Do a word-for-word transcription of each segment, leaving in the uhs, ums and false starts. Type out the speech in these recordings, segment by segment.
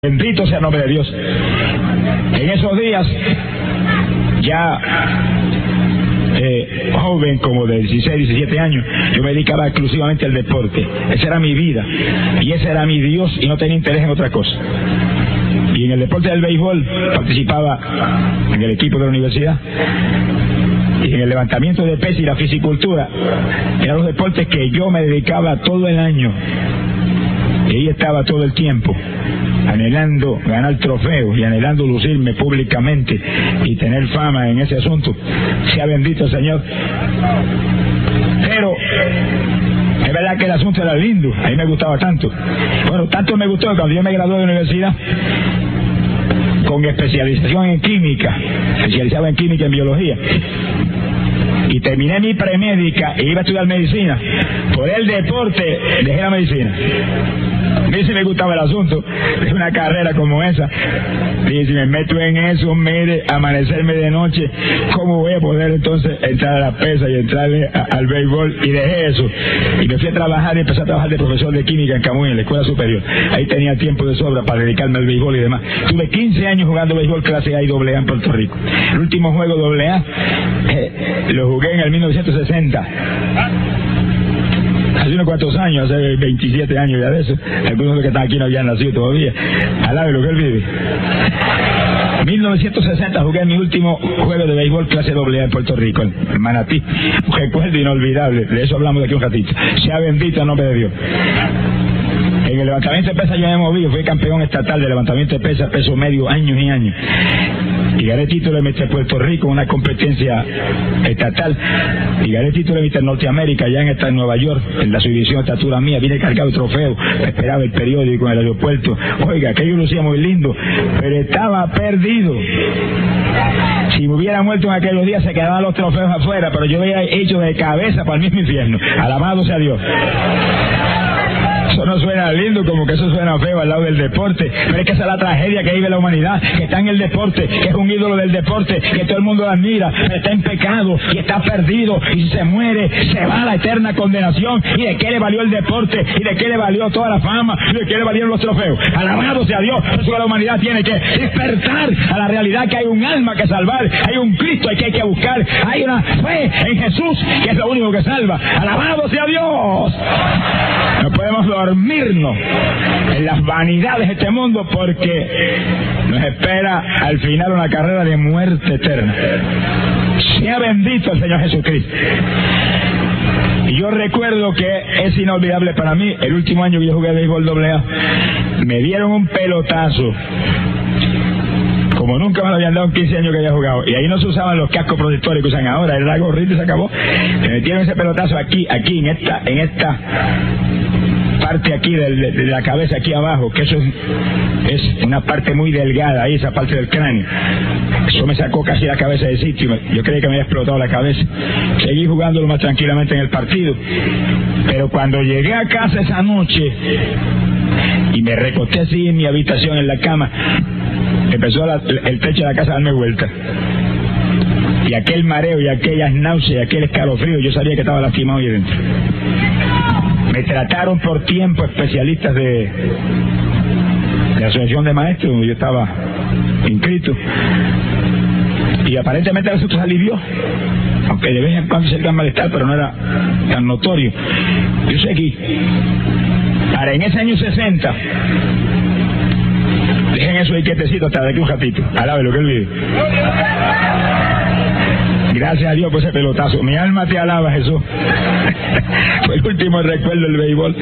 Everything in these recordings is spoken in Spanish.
Bendito sea el nombre de Dios. En esos días, ya eh, joven, como de dieciséis, diecisiete años, yo me dedicaba exclusivamente al deporte. Esa era mi vida, y ese era mi Dios, y no tenía interés en otra cosa. Y en el deporte del béisbol participaba en el equipo de la universidad. Y en el levantamiento de pesas y la fisicultura, eran los deportes que yo me dedicaba todo el año. Y ahí estaba todo el tiempo, anhelando ganar trofeos y anhelando lucirme públicamente y tener fama en ese asunto. Sea bendito el Señor. Pero es verdad que el asunto era lindo, a mí me gustaba tanto. Bueno, tanto me gustó que cuando yo me gradué de la universidad, con especialización en química, especializado en química y en biología, y terminé mi premédica e iba a estudiar medicina, por el deporte dejé la medicina. A mí sí me gustaba el asunto de una carrera como esa. Y si me meto en eso, mire, amanecerme de noche, ¿cómo voy a poder entonces entrar a la pesa y entrarle a, al béisbol? Y dejé eso. Y me fui a trabajar y empecé a trabajar de profesor de química en Camuy, en la escuela superior. Ahí tenía tiempo de sobra para dedicarme al béisbol y demás. Tuve quince años jugando béisbol clase A y doble A en Puerto Rico. El último juego doble A eh, lo jugué en el mil novecientos sesenta. Hace unos cuantos años, hace veintisiete años ya de eso. Algunos de los que están aquí no habían nacido todavía. Alabe lo que él vive. mil novecientos sesenta jugué mi último juego de béisbol clase doble A en Puerto Rico, en Manatí. Un recuerdo inolvidable. De eso hablamos de aquí un ratito. Sea bendito el nombre de Dios. En el levantamiento de pesas yo me he movido. Fui campeón estatal de levantamiento de pesas, peso medio, años y años. Y gané título de mister Puerto Rico en una competencia estatal. Y gané título de mister Norteamérica allá en, esta, en Nueva York, en la subdivisión de estatura mía. Vine cargado de trofeo, esperaba el periódico en el aeropuerto. Oiga, aquello lucía muy lindo, pero estaba perdido. Si me hubiera muerto en aquellos días se quedaban los trofeos afuera, pero yo había hecho de cabeza para el mismo infierno. Alabado sea Dios. Eso no suena lindo, como que eso suena feo al lado del deporte, pero es que esa es la tragedia que vive la humanidad, que está en el deporte, que es un ídolo del deporte, que todo el mundo lo admira, pero está en pecado y está perdido, y si se muere, se va a la eterna condenación. ¿Y de qué le valió el deporte? ¿Y de qué le valió toda la fama? ¿Y de qué le valieron los trofeos? Alabado sea Dios. Por eso la humanidad tiene que despertar a la realidad que hay un alma que salvar, hay un Cristo que hay que buscar, hay una fe en Jesús que es lo único que salva. Alabado sea Dios. No podemos dormirnos en las vanidades de este mundo, porque nos espera al final una carrera de muerte eterna. Sea bendito el Señor Jesucristo. Y yo recuerdo que es inolvidable para mí, el último año que yo jugué béisbol doble A, me dieron un pelotazo como nunca me lo habían dado en quince años que había jugado. Y ahí no se usaban los cascos protectores que usan ahora, era gorrito y se acabó. Me metieron ese pelotazo aquí, aquí, en esta, en esta parte aquí de, de, de la cabeza, aquí abajo, que eso es, es una parte muy delgada, ahí, esa parte del cráneo. Eso me sacó casi la cabeza de sitio. Yo creí que me había explotado la cabeza. Seguí jugándolo más tranquilamente en el partido. Pero cuando llegué a casa esa noche y me recosté así en mi habitación, en la cama, empezó la, el techo de la casa a darme vuelta. Y aquel mareo y aquellas náuseas y aquel escalofrío, yo sabía que estaba lastimado ahí dentro. Me trataron por tiempo especialistas de, de la Asociación de Maestros, donde yo estaba inscrito. Y aparentemente el asunto se alivió, aunque de vez en cuando se el malestar, pero no era tan notorio. Yo seguí. Ahora, en ese año sesenta, dejen eso ahí quietecito hasta de aquí un ratito. Alabe lo que él vive. Gracias a Dios por ese pelotazo. Mi alma te alaba, Jesús. Fue el último recuerdo del béisbol.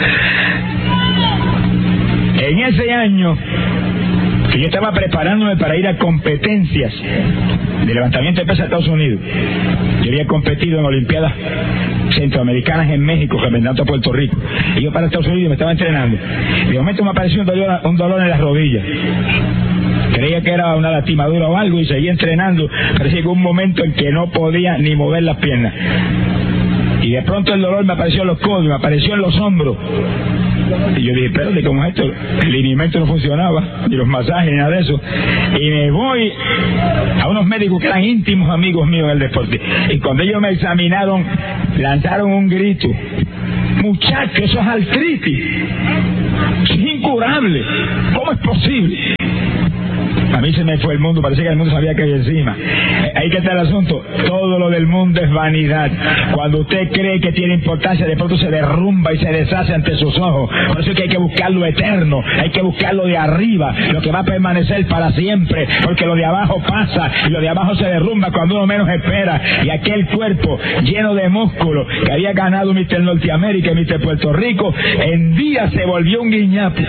En ese año que yo estaba preparándome para ir a competencias de levantamiento de pesas a Estados Unidos, yo había competido en Olimpiadas Centroamericanas en México, representando a Puerto Rico, y yo para Estados Unidos me estaba entrenando. De momento me apareció un dolor, un dolor en las rodillas. Creía que era una lastimadura o algo y seguí entrenando, pero llegó un momento en que no podía ni mover las piernas. Y de pronto el dolor me apareció en los codos, me apareció en los hombros. Y yo dije, espérate, ¿cómo es esto? El linimento no funcionaba, ni los masajes, ni nada de eso. Y me voy a unos médicos que eran íntimos amigos míos en el deporte. Y cuando ellos me examinaron, lanzaron un grito. Muchacho, eso es artritis. Cinco incurable. ¿Cómo es posible? A mí se me fue el mundo, parecía que el mundo sabía que hay encima. Eh, ahí que está el asunto. Todo lo del mundo es vanidad. Cuando usted cree que tiene importancia, de pronto se derrumba y se deshace ante sus ojos. Por eso es que hay que buscar lo eterno, hay que buscar lo de arriba, lo que va a permanecer para siempre, porque lo de abajo pasa y lo de abajo se derrumba cuando uno menos espera. Y aquel cuerpo lleno de músculo que había ganado mister Norteamérica y mister Puerto Rico, en día se volvió un guiñapo.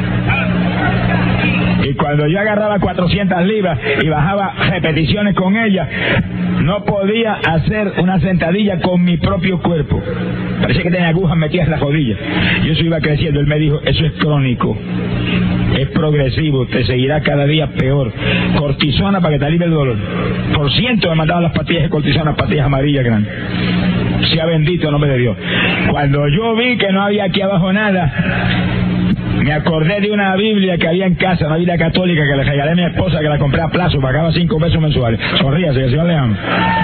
Y cuando yo agarraba cuatrocientas libras y bajaba repeticiones con ella, no podía hacer una sentadilla con mi propio cuerpo. Parecía que tenía agujas metidas en la rodilla. Y eso iba creciendo. Él me dijo, eso es crónico, es progresivo, te seguirá cada día peor. Cortisona para que te alivie el dolor. Por ciento me mandaban las pastillas de cortisona, pastillas amarillas grandes. Sea bendito el nombre de Dios. Cuando yo vi que no había aquí abajo nada, me acordé de una Biblia que había en casa, una Biblia católica que le regalé a mi esposa, que la compré a plazo, pagaba cinco pesos mensuales. Sonríase, que el Señor le ama.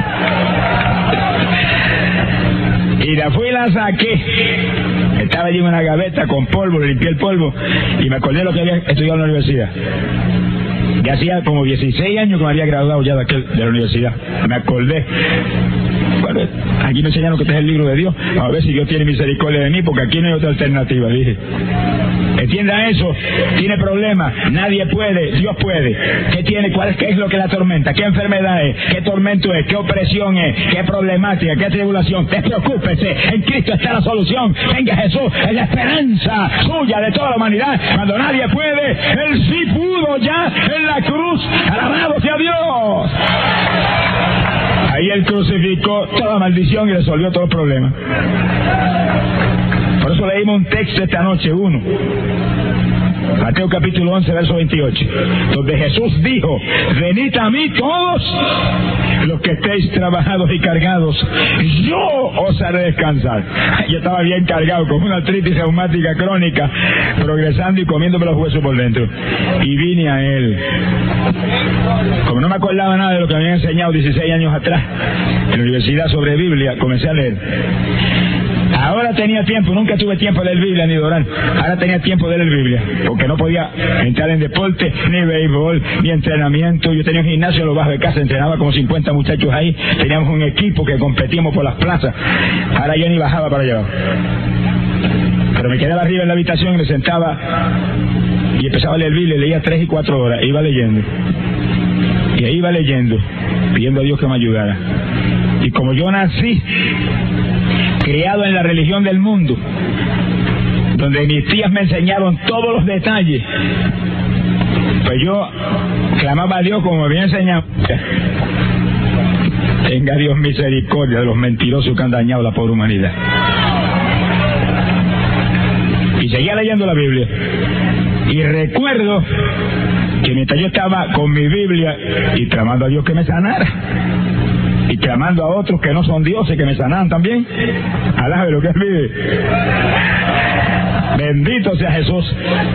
Y la fui y la saqué. Estaba allí en una gaveta con polvo, le limpié el polvo y me acordé de lo que había estudiado en la universidad. Ya hacía como dieciséis años que me había graduado ya de, aquel, de la universidad. Me acordé. Bueno, aquí me enseñaron que este es el libro de Dios. A ver si Dios tiene misericordia de mí, porque aquí no hay otra alternativa, dije. Entienda eso, tiene problemas, nadie puede, Dios puede. ¿Qué tiene? ¿Cuál es, qué es lo que la atormenta? ¿Qué enfermedad es? ¿Qué tormento es? ¿Qué opresión es? ¿Qué problemática? ¿Qué tribulación? Despreocúpese, en Cristo está la solución. Venga Jesús, es la esperanza suya de toda la humanidad. Cuando nadie puede, Él sí pudo ya en la cruz. Alabado sea Dios. Ahí Él crucificó toda maldición y resolvió todos los problemas. Por eso leímos un texto esta noche, uno. Mateo capítulo once, verso veintiocho, donde Jesús dijo, venid a mí todos los que estéis trabajados y cargados, yo os haré descansar. Yo estaba bien cargado, con una artritis reumática crónica, progresando y comiéndome los huesos por dentro. Y vine a Él. Como no me acordaba nada de lo que me habían enseñado dieciséis años atrás, en la universidad sobre Biblia, comencé a leer. Ahora tenía tiempo, nunca tuve tiempo de leer Biblia ni de orar. Ahora tenía tiempo de leer Biblia, porque no podía entrar en deporte, ni béisbol, ni entrenamiento. Yo tenía un gimnasio en lo bajo de casa, entrenaba como cincuenta muchachos ahí. Teníamos un equipo que competíamos por las plazas. Ahora yo ni bajaba para allá. Pero me quedaba arriba en la habitación y me sentaba y empezaba a leer Biblia. Leía tres y cuatro horas, e iba leyendo. Y ahí iba leyendo, pidiendo a Dios que me ayudara. Y como yo nací criado en la religión del mundo, donde mis tías me enseñaron todos los detalles, pues yo clamaba a Dios como me había enseñado. Tenga Dios misericordia de los mentirosos que han dañado la pobre humanidad. Y seguía leyendo la Biblia. Y recuerdo que mientras yo estaba con mi Biblia y clamando a Dios que me sanara, y clamando a otros que no son dioses que me sanaran también, alabe lo que Él vive. Bendito sea Jesús.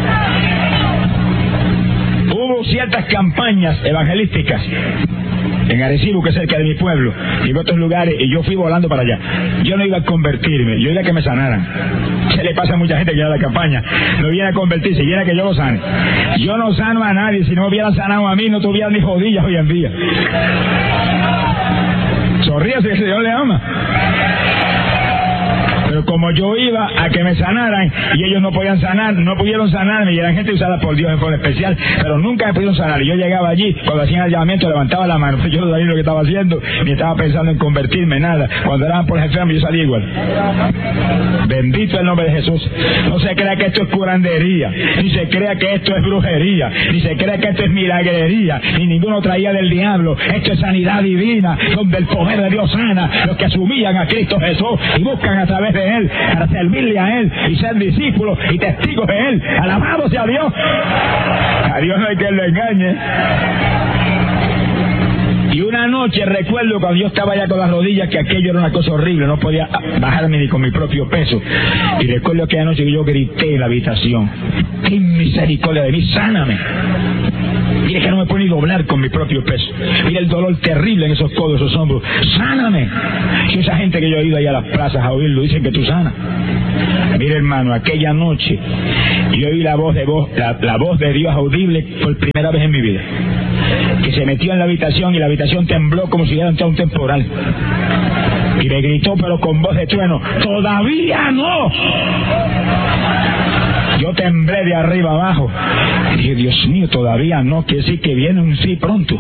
Hubo ciertas campañas evangelísticas en Arecibo, que es cerca de mi pueblo, y en otros lugares, y yo fui volando para allá. Yo no iba a convertirme, yo iba a que me sanaran. Se le pasa a mucha gente que lleva la campaña, no viene a convertirse, viene a que yo lo sane. Yo no sano a nadie, si no me hubieran sanado a mí, no tuviera ni rodillas hoy en día. Sonríase, que el Señor le ama. Pero como yo iba a que me sanaran y ellos no podían sanar, no pudieron sanarme, y eran gente usada por Dios en forma especial, pero nunca me pudieron sanar. Y yo llegaba allí, cuando hacían el llamamiento, levantaba la mano. Yo no sabía lo que estaba haciendo, ni estaba pensando en convertirme, nada. Cuando eran por los enfermos, yo salía igual. Bendito el nombre de Jesús. No se crea que esto es curandería, ni se crea que esto es brujería, ni se crea que esto es milagrería, ni ninguno traía del diablo. Esto es sanidad divina, donde el poder de Dios sana los que asumían a Cristo Jesús y buscan a través de Él para servirle a Él y ser discípulos y testigos de Él. Alabado sea Dios. A Dios no hay que le engañe. Y una noche recuerdo cuando yo estaba allá con las rodillas, que aquello era una cosa horrible, no podía bajarme ni con mi propio peso. Y recuerdo aquella noche que yo grité en la habitación: ten misericordia de mí, sáname. Dile que no me me puedo ni doblar con mi propio peso. Mira el dolor terrible en esos codos, esos hombros. ¡Sáname! Y esa gente que yo he ido ahí a las plazas a oírlo, dicen que tú sanas. Mira, hermano, aquella noche yo oí la voz de voz, la, la voz de Dios audible por primera vez en mi vida, que se metió en la habitación y la habitación tembló como si hubiera entrado un temporal. Y le gritó, pero con voz de trueno: ¡todavía no! Yo temblé de arriba abajo y dije: Dios mío, todavía no, quiere decir que viene un sí pronto.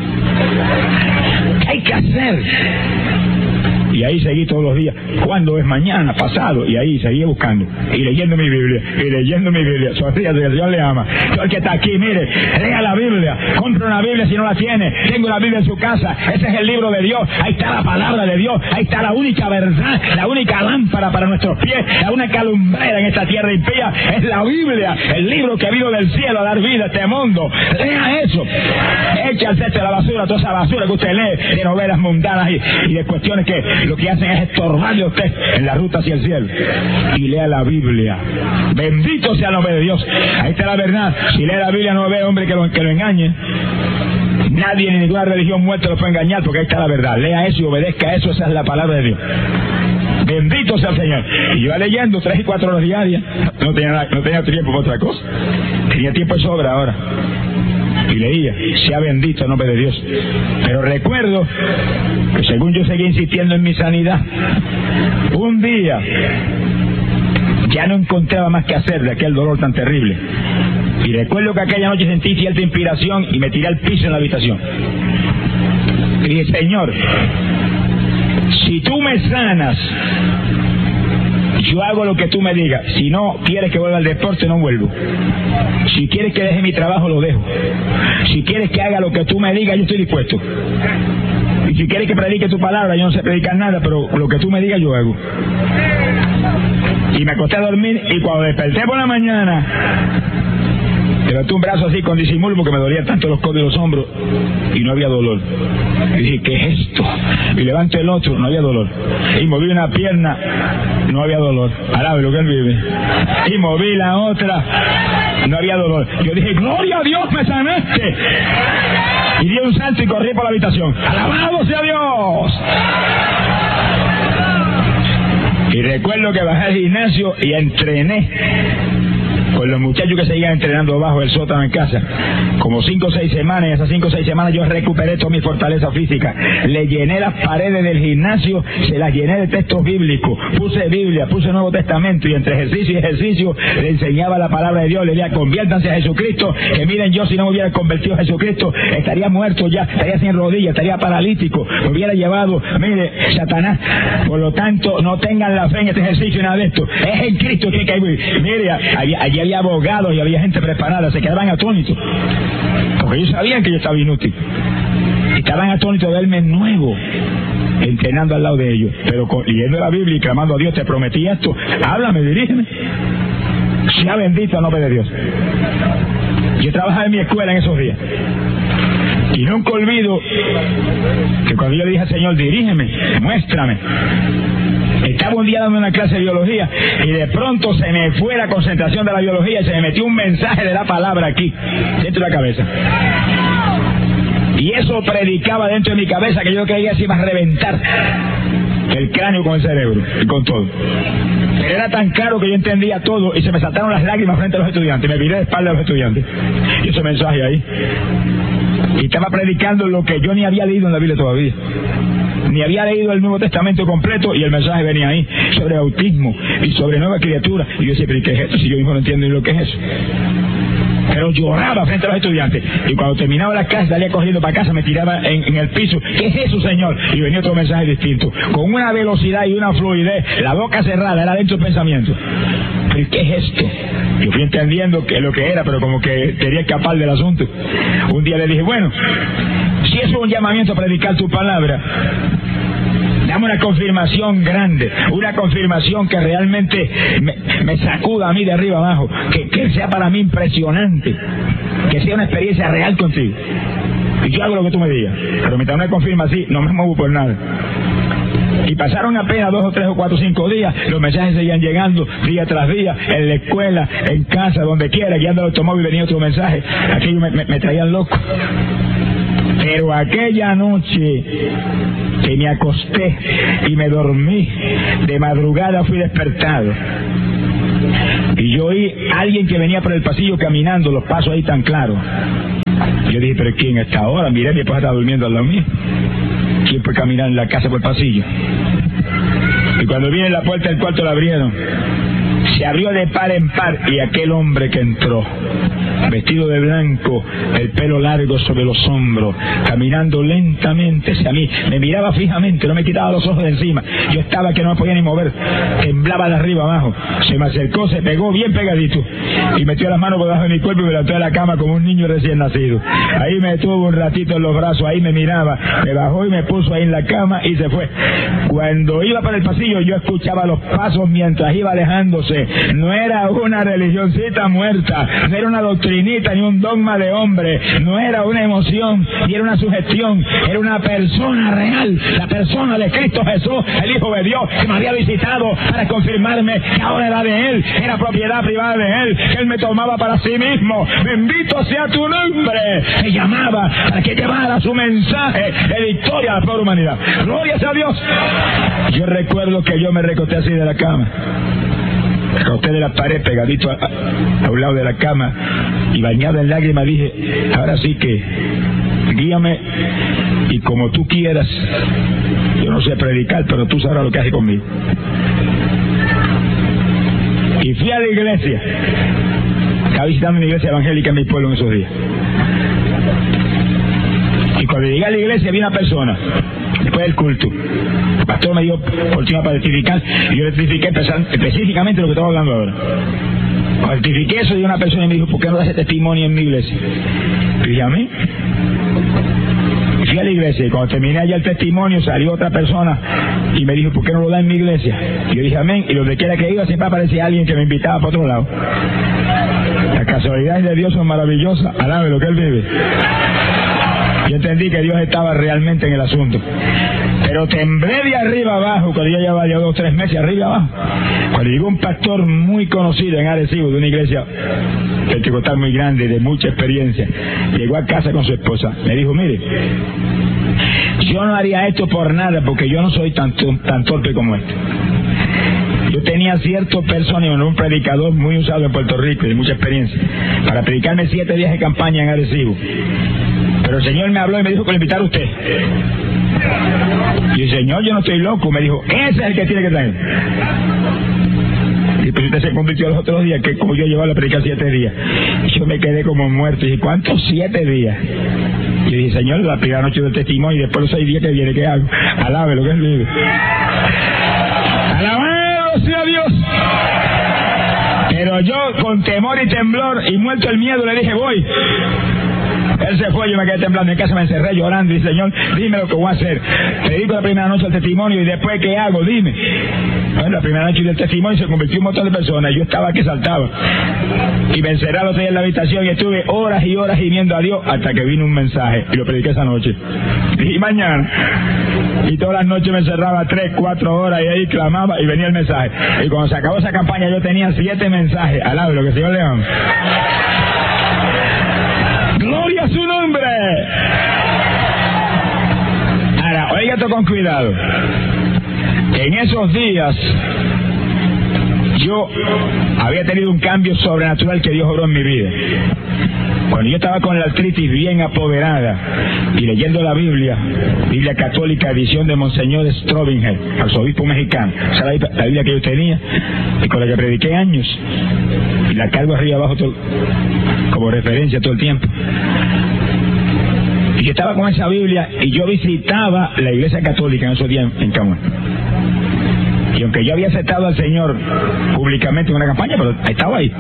¿Qué hay que hacer? Y ahí seguí todos los días. ¿Cuándo es? Mañana, pasado. Y ahí seguí buscando. Y leyendo mi Biblia. Y leyendo mi Biblia. Sonríe, el Señor le ama. Todo el que está aquí, mire, lea la Biblia. Compre una Biblia si no la tiene. Tengo la Biblia en su casa. Ese es el libro de Dios. Ahí está la palabra de Dios. Ahí está la única verdad. La única lámpara para nuestros pies. La única lumbrera en esta tierra impía. Es la Biblia. El libro que vino del cielo a dar vida a este mundo. Lea eso. Eche al cesto de la basura toda esa basura que usted lee de novelas mundanas y, y de cuestiones que lo que hacen es estorbarle a usted en la ruta hacia el cielo. Y lea la Biblia. Bendito sea el nombre de Dios. Ahí está la verdad. Si lee la Biblia no ve hombre que lo, que lo engañe. Nadie ni ninguna religión muerta lo puede engañar, porque ahí está la verdad. Lea eso y obedezca eso. Esa es la palabra de Dios. Bendito sea el Señor. Y yo iba leyendo tres y cuatro horas diarias. No tenía, no tenía tiempo para otra cosa. Tenía tiempo de sobra ahora. Y leía: sea bendito el nombre de Dios. Pero recuerdo que según yo seguía insistiendo en mi sanidad, un día ya no encontraba más que hacer de aquel dolor tan terrible. Y recuerdo que aquella noche sentí cierta inspiración y me tiré al piso en la habitación. Y dije: Señor, si tú me sanas, yo hago lo que tú me digas. Si no quieres que vuelva al deporte, no vuelvo. Si quieres que deje mi trabajo, lo dejo. Si quieres que haga lo que tú me digas, yo estoy dispuesto. Y si quieres que predique tu palabra, yo no sé predicar nada, pero lo que tú me digas, yo hago. Y me acosté a dormir, y cuando desperté por la mañana, levanté un brazo así con disimulo porque me dolían tanto los codos y los hombros y no había dolor. Y dije: ¿qué es esto? Y levanto el otro, no había dolor. Y moví una pierna, no había dolor. Alabe lo que él vive. Y moví la otra, no había dolor. Yo dije: ¡gloria a Dios, me sanaste! Y di un salto y corrí por la habitación. ¡Alabado sea Dios! Y recuerdo que bajé al gimnasio y entrené con los muchachos que seguían entrenando bajo el sótano en casa, como cinco o seis semanas. Y esas cinco o seis semanas yo recuperé toda mi fortaleza física. Le llené las paredes del gimnasio, se las llené de textos bíblicos, puse Biblia, puse Nuevo Testamento, y entre ejercicio y ejercicio le enseñaba la palabra de Dios. Le decía: conviértanse a Jesucristo, que miren, yo si no me hubiera convertido a Jesucristo estaría muerto ya, estaría sin rodillas, estaría paralítico, me hubiera llevado, mire, Satanás. Por lo tanto, no tengan la fe en este ejercicio y nada de esto. Es en Cristo que hay que vivir. Mire, había, allí había abogados y había gente preparada, se quedaban atónitos, porque ellos sabían que yo estaba inútil. Y estaban atónitos de verme nuevo, entrenando al lado de ellos, pero con, leyendo la Biblia y clamando a Dios: te prometí esto, háblame, dirígeme. Sea bendito el nombre de Dios. Yo trabajaba en mi escuela en esos días, y nunca olvido que cuando yo le dije al Señor: dirígeme, muéstrame. Estaba un día dando una clase de biología y de pronto se me fue la concentración de la biología y se me metió un mensaje de la palabra aquí, dentro de la cabeza. Y eso predicaba dentro de mi cabeza, que yo creía que se iba a reventar el cráneo con el cerebro y con todo. Pero era tan claro que yo entendía todo y se me saltaron las lágrimas frente a los estudiantes. Me viré de espalda a los estudiantes. Y ese mensaje ahí. Y estaba predicando lo que yo ni había leído en la Biblia todavía. Ni había leído el Nuevo Testamento completo, y el mensaje venía ahí sobre autismo y sobre nueva criatura. Y yo decía: ¿pero qué es esto? Si yo mismo no entiendo ni lo que es eso. Pero lloraba frente a los estudiantes. Y cuando terminaba la clase, salía corriendo para casa, me tiraba en, en el piso. ¿Qué es eso, Señor? Y venía otro mensaje distinto, con una velocidad y una fluidez, la boca cerrada, era dentro del pensamiento. ¿Pero qué es esto? Yo fui entendiendo que lo que era, pero como que quería escapar del asunto. Un día le dije: bueno, si eso es un llamamiento a predicar tu palabra, dame una confirmación grande, una confirmación que realmente me, me sacuda a mí de arriba abajo, que, que sea para mí impresionante, que sea una experiencia real contigo. Y yo hago lo que tú me digas, pero mientras no me confirma así, no me muevo por nada. Y pasaron apenas dos o tres o cuatro o cinco días, los mensajes seguían llegando día tras día, en la escuela, en casa, donde quiera, guiando el automóvil venía otro mensaje. Aquello me, me, me traían loco. Pero aquella noche que me acosté y me dormí, de madrugada fui despertado. Y yo oí a alguien que venía por el pasillo caminando, los pasos ahí tan claros. Yo dije, pero ¿quién está ahora? Miré, mi esposa estaba durmiendo al lado mío. ¿Quién fue caminar en la casa por el pasillo? Y cuando vine en la puerta del cuarto la abrieron. Se abrió de par en par y aquel hombre que entró, vestido de blanco, el pelo largo sobre los hombros, caminando lentamente hacia mí, me miraba fijamente, no me quitaba los ojos de encima. Yo estaba que no me podía ni mover, temblaba de arriba abajo. Se me acercó, se pegó bien pegadito y metió las manos por debajo de mi cuerpo y me levantó de la cama como un niño recién nacido. Ahí me tuvo un ratito en los brazos, ahí me miraba, me bajó y me puso ahí en la cama y se fue. Cuando iba por el pasillo yo escuchaba los pasos mientras iba alejándose. No era una religioncita muerta, no era una doctrinita ni un dogma de hombre, no era una emoción ni era una sugestión, era una persona real, la persona de Cristo Jesús, el Hijo de Dios, que me había visitado para confirmarme que ahora era de Él, era propiedad privada de Él, que Él me tomaba para sí mismo. Bendito sea tu nombre. Me llamaba para que llevara su mensaje de victoria a la pobre humanidad. Gloria a Dios. Yo recuerdo que yo me recosté así de la cama, me acosté de la pared pegadito a, a, a un lado de la cama y bañado en lágrimas dije, ahora sí que guíame y como tú quieras. Yo no sé predicar, pero tú sabrás lo que haces conmigo. Y fui a la iglesia. Estaba visitando una iglesia evangélica en mi pueblo en esos días. Y cuando llegué a la iglesia vi una persona, después del culto. El pastor me dio oportunidad para testificar y yo le testifiqué específicamente lo que estaba hablando ahora. Cuando testifiqué eso, y una persona me dijo, ¿por qué no das testimonio en mi iglesia? Y dije, ¿a mí? Y fui a la iglesia y cuando terminé allá el testimonio salió otra persona y me dijo, ¿por qué no lo da en mi iglesia? Y yo dije, amén. Y donde quiera que iba siempre aparecía alguien que me invitaba para otro lado. Las casualidades de Dios son maravillosas. Alabe lo que Él vive. Yo entendí que Dios estaba realmente en el asunto. Pero temblé de arriba abajo cuando yo llevaba ya dos o tres meses arriba abajo. Cuando llegó un pastor muy conocido en Arecibo, de una iglesia pentecostal muy grande, de mucha experiencia, llegó a casa con su esposa. Me dijo, mire, yo no haría esto por nada porque yo no soy tan, tan torpe como este. Yo tenía cierto personaje, un predicador muy usado en Puerto Rico y de mucha experiencia, para predicarme siete días de campaña en Arecibo. Pero el Señor me habló y me dijo que lo invitara a usted. Y el Señor, yo no estoy loco. Me dijo, ese es el que tiene que traer. Y pues usted se convirtió los otros días, que como yo llevaba la predicar siete días. Y yo me quedé como muerto. Y dije, ¿cuántos siete días? Y dije, Señor, la primera noche del testimonio y después los seis días que viene, ¿qué hago? Alabe lo que Él vive. Alabado sea Dios. Pero yo, con temor y temblor y muerto el miedo, le dije, voy. Él se fue, yo me quedé temblando en casa, me encerré llorando y Señor, dime lo que voy a hacer. Predico la primera noche el testimonio y después ¿qué hago? Dime. Bueno, la primera noche del testimonio se convirtió en un montón de personas. Yo estaba que saltaba. Y me encerré los días en la habitación y estuve horas y horas gimiendo a Dios hasta que vino un mensaje y lo prediqué esa noche. Y mañana. Y todas las noches me encerraba tres, cuatro horas y ahí clamaba y venía el mensaje. Y cuando se acabó esa campaña yo tenía siete mensajes. Alabe lo que Señor le ama. ¡Gloria a su nombre! Ahora, oiga esto con cuidado. En esos días, yo había tenido un cambio sobrenatural que Dios obró en mi vida. Cuando yo estaba con la artritis bien apoderada y leyendo la Biblia, Biblia Católica, edición de Monseñor Strobinger, arzobispo mexicano, esa es la Biblia que yo tenía y con la que prediqué años, y la cargo arriba abajo todo, como referencia todo el tiempo. Y yo estaba con esa Biblia y yo visitaba la iglesia católica en esos días en Camuy. Y aunque yo había aceptado al Señor públicamente en una campaña, pero estaba ahí.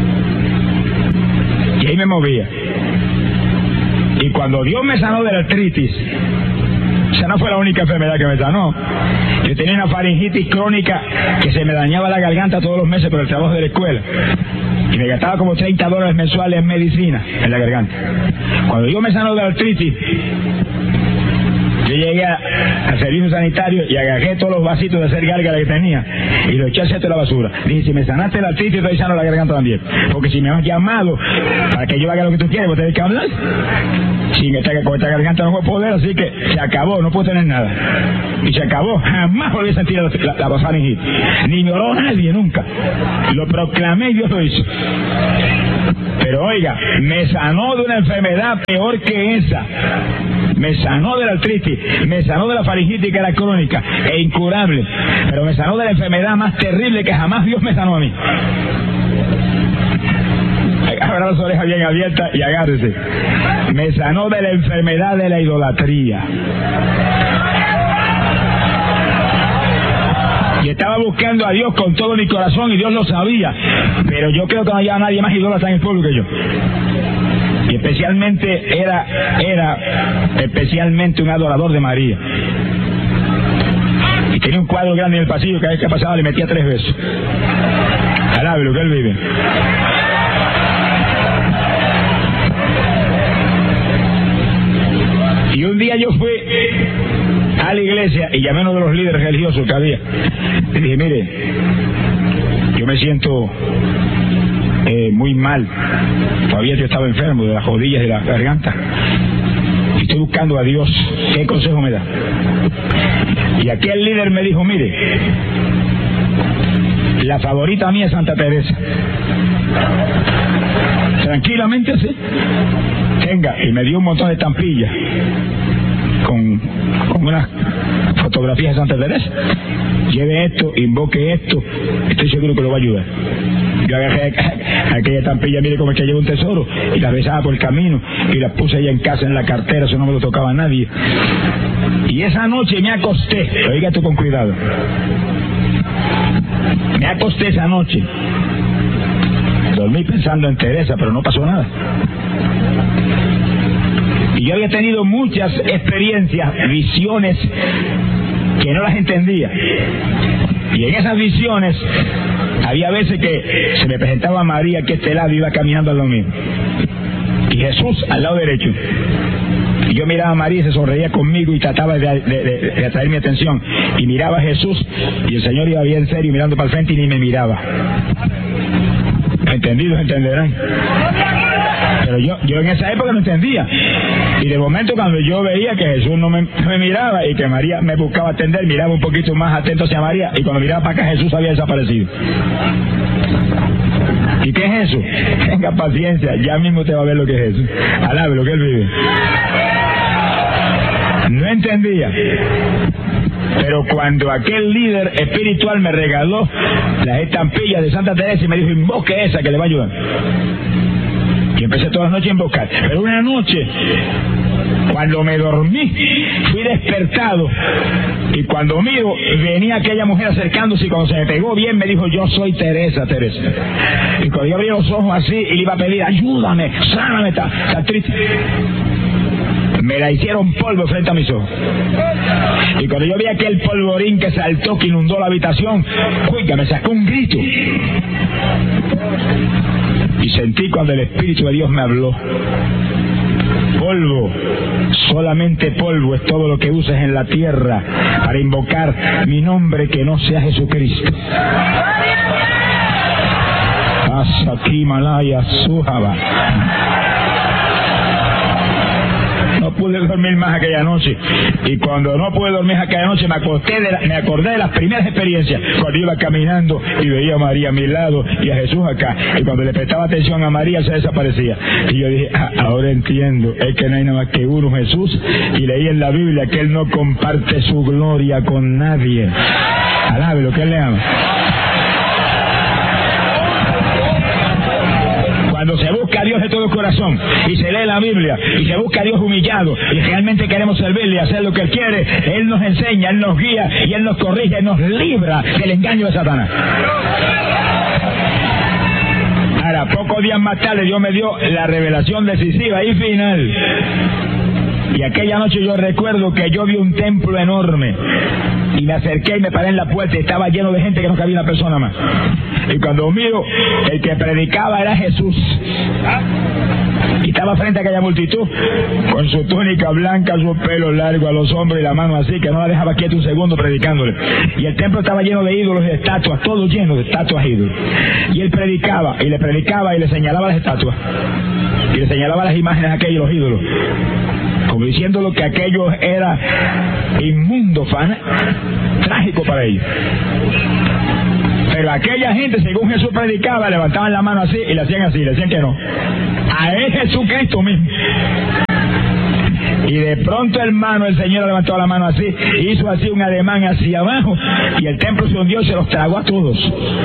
Y ahí me movía. Y cuando Dios me sanó de la artritis, esa no fue la única enfermedad que me sanó. Yo tenía una faringitis crónica que se me dañaba la garganta todos los meses por el trabajo de la escuela. Y me gastaba como treinta dólares mensuales en medicina en la garganta. Cuando Dios me sanó de la artritis, Yo llegué a, al servicio sanitario y agarré todos los vasitos de hacer gárgara que tenía y los eché hacia la basura. Dije, si me sanaste la artritis, estoy sano la garganta también. Porque si me has llamado para que yo haga lo que tú quieres, vos tenés que hablar. Sin esta, con esta garganta no voy a poder, así que se acabó, no puedo tener nada. Y se acabó, jamás volví a sentir la, la, la faringitis. Ni me oró nadie, nunca. Lo proclamé y Dios lo hizo. Pero oiga, me sanó de una enfermedad peor que esa. Me sanó de la artritis, me sanó de la faringitis que era crónica e incurable, pero me sanó de la enfermedad más terrible que jamás Dios me sanó a mí. Abra las orejas bien abiertas y agárrese. Me sanó de la enfermedad de la idolatría. Y estaba buscando a Dios con todo mi corazón y Dios lo sabía, pero yo creo que no había nadie más idólatra en el pueblo que yo. Y especialmente era, era especialmente un adorador de María. Y tenía un cuadro grande en el pasillo, cada vez que pasaba le metía tres besos. Alabe lo que él vive. Y un día yo fui a la iglesia y llamé a uno de los líderes religiosos que había. Y dije, mire, yo me siento eh, muy mal. Todavía yo estaba enfermo de las rodillas y de la garganta. Y estoy buscando a Dios. ¿Qué consejo me da? Y aquel líder me dijo, mire, la favorita mía es Santa Teresa. Tranquilamente así. Venga, y me dio un montón de estampillas con, con unas fotografías de Santa Teresa. Lleve esto, invoque esto, estoy seguro que lo va a ayudar. Yo agarré aquella estampilla, mire cómo es que llevo un tesoro, y la besaba por el camino, y la puse allá en casa en la cartera, eso no me lo tocaba a nadie. Y esa noche me acosté, oiga esto con cuidado, me acosté esa noche, dormí pensando en Teresa, pero no pasó nada. Y yo había tenido muchas experiencias, visiones, que no las entendía. Y en esas visiones, había veces que se me presentaba María aquí a este lado y iba caminando al lado mío. Y Jesús al lado derecho. Y yo miraba a María y se sonreía conmigo y trataba de, de, de, de atraer mi atención. Y miraba a Jesús y el Señor iba bien serio mirando para el frente y ni me miraba. ¿Entendidos entenderán? Pero yo, yo en esa época no entendía. Y de momento cuando yo veía que Jesús no me, no me miraba y que María me buscaba atender, miraba un poquito más atento hacia María, y cuando miraba para acá Jesús había desaparecido. ¿Y qué es eso? Tenga paciencia, ya mismo te va a ver lo que es eso. Alabe lo que él vive. No entendía. Pero cuando aquel líder espiritual me regaló las estampillas de Santa Teresa y me dijo, invoque esa que le va a ayudar. Y empecé todas las noches a invocar. Pero una noche, cuando me dormí, fui despertado. Y cuando miro, venía aquella mujer acercándose y cuando se me pegó bien me dijo, yo soy Teresa, Teresa. Y cuando yo abrí los ojos así y le iba a pedir, ayúdame, sáname, está, está triste. Me la hicieron polvo frente a mis ojos. Y cuando yo vi aquel polvorín que saltó, que inundó la habitación, cuica, me sacó un grito. Y sentí cuando el Espíritu de Dios me habló. Polvo, solamente polvo es todo lo que uses en la tierra para invocar mi nombre que no sea Jesucristo. Asaki Malaya Sujaba. No pude dormir más aquella noche. Y cuando no pude dormir aquella noche me acosté de la, me acordé de las primeras experiencias. Cuando iba caminando y veía a María a mi lado y a Jesús acá. Y cuando le prestaba atención a María se desaparecía. Y yo dije, ah, ahora entiendo. Es que no hay nada más que uno, Jesús. Y leí en la Biblia que Él no comparte su gloria con nadie. Alabe lo que Él le ama. Cuando se busca a Dios de todo corazón y se lee la Biblia y se busca a Dios humillado y realmente queremos servirle y hacer lo que Él quiere, Él nos enseña, Él nos guía y Él nos corrige y nos libra del engaño de Satanás. Ahora, pocos días más tarde Dios me dio la revelación decisiva y final. Y aquella noche yo recuerdo que yo vi un templo enorme y me acerqué y me paré en la puerta y estaba lleno de gente que no cabía una persona más. Y cuando miro, el que predicaba era Jesús. Y estaba frente a aquella multitud con su túnica blanca, su pelo largo a los hombros y la mano así, que no la dejaba quieta un segundo predicándole. Y el templo estaba lleno de ídolos y de estatuas, todo lleno de estatuas e ídolos. Y él predicaba y le predicaba y le señalaba las estatuas y le señalaba las imágenes de aquellos los ídolos, como diciéndolo que aquello era inmundo, fan, trágico para ellos. Pero aquella gente, según Jesús predicaba, levantaban la mano así y le hacían así, le decían que no. A él Jesucristo mismo. Y de pronto, hermano, el Señor levantó la mano así, hizo así un ademán hacia abajo, y el templo se hundió y se los tragó a todos.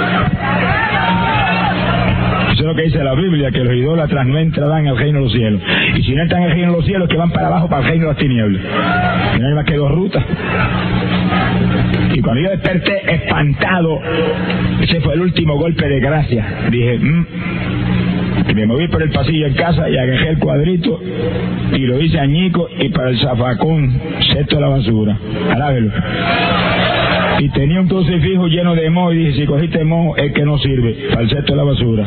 Eso es lo que dice la Biblia, que los idólatras no entrarán al reino de los cielos. Y si no entran al reino de los cielos, que van para abajo, para el reino de las tinieblas. Y no hay más que dos rutas. Y cuando yo desperté espantado, ese fue el último golpe de gracia. Dije, mmm. Y me moví por el pasillo en casa y agarré el cuadrito y lo hice añico y para el zafacón, cesto de la basura. Alábelo. Y tenía un crucifijo lleno de moho y dije, si cogiste moho es que no sirve, para el cesto de la basura.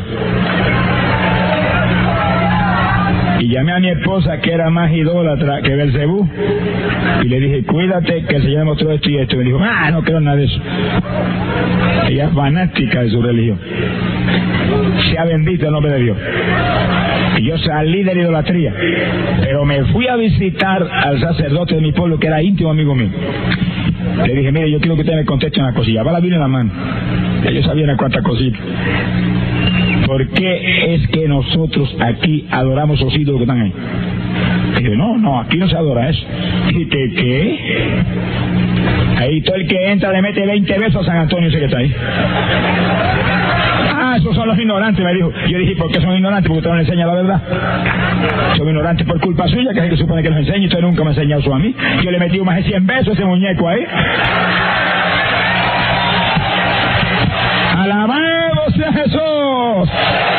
Y llamé a mi esposa, que era más idólatra que Belcebú, y le dije, cuídate que el Señor me mostró esto y esto. Y me dijo, ah, no creo nada de eso. Ella es fanática de su religión. Sea bendito el nombre de Dios. Y yo salí de la idolatría, pero me fui a visitar al sacerdote de mi pueblo, que era íntimo amigo mío. Le dije, mire, yo quiero que usted me conteste una cosilla. Va la Biblia en la mano. Ya yo sabía unas cuantas cositas. ¿Por qué es que nosotros aquí adoramos los ídolos que están ahí? Y dije, no, no, aquí no se adora eso. Y dije, ¿qué? Ahí todo el que entra le mete veinte besos a San Antonio, ese que está ahí. Ah, esos son los ignorantes, me dijo. Yo dije, ¿por qué son ignorantes? Porque usted no le enseña la verdad. Son ignorantes por culpa suya, que es el que supone que los enseña, y usted nunca me ha enseñado eso a mí. Yo le metí más de cien besos a ese muñeco ahí. ¡Alabado sea Jesús!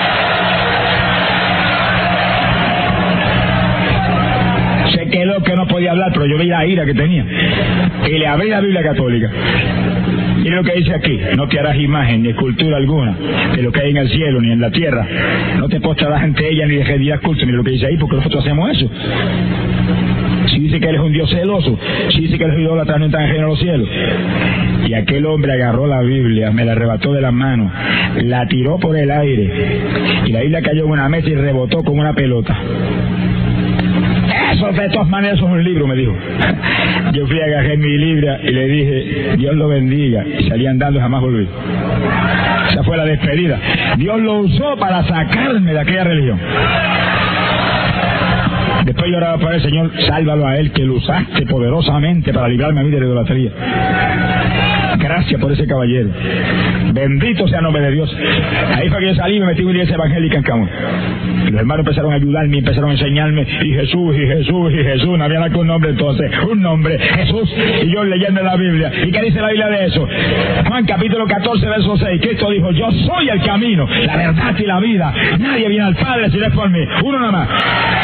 Se quedó que no podía hablar, pero yo vi la ira que tenía. Y le abrí la Biblia católica. Mire lo que dice aquí: no te harás imagen ni escultura alguna de lo que hay en el cielo ni en la tierra. No te postrarás ante ella ni le rendirás culto. Mire lo que dice ahí, porque nosotros hacemos eso. Si dice que él es un Dios celoso, si dice que los idólatras no están en el reino de los cielos. Y aquel hombre agarró la Biblia, me la arrebató de las manos, la tiró por el aire, y la Biblia cayó en una mesa y rebotó como una pelota. Eso de todas maneras es un libro, me dijo. Yo fui a agarrar mi Biblia y le dije, Dios lo bendiga, y salí andando y jamás volví. Esa fue la despedida. Dios lo usó para sacarme de aquella religión. Después yo oraba para el Señor, sálvalo a él, que lo usaste poderosamente para librarme a mí de la idolatría. Gracias por ese caballero. Bendito sea el nombre de Dios. Ahí fue que yo salí y me metí en una iglesia evangélica en Camón. Y los hermanos empezaron a ayudarme, empezaron a enseñarme, y Jesús, y Jesús, y Jesús. No había nada con un nombre entonces, un nombre, Jesús, y yo leyendo la Biblia. ¿Y qué dice la Biblia de eso? Juan capítulo catorce, verso seis. Cristo dijo, yo soy el camino, la verdad y la vida. Nadie viene al Padre si no es por mí. Uno nada más.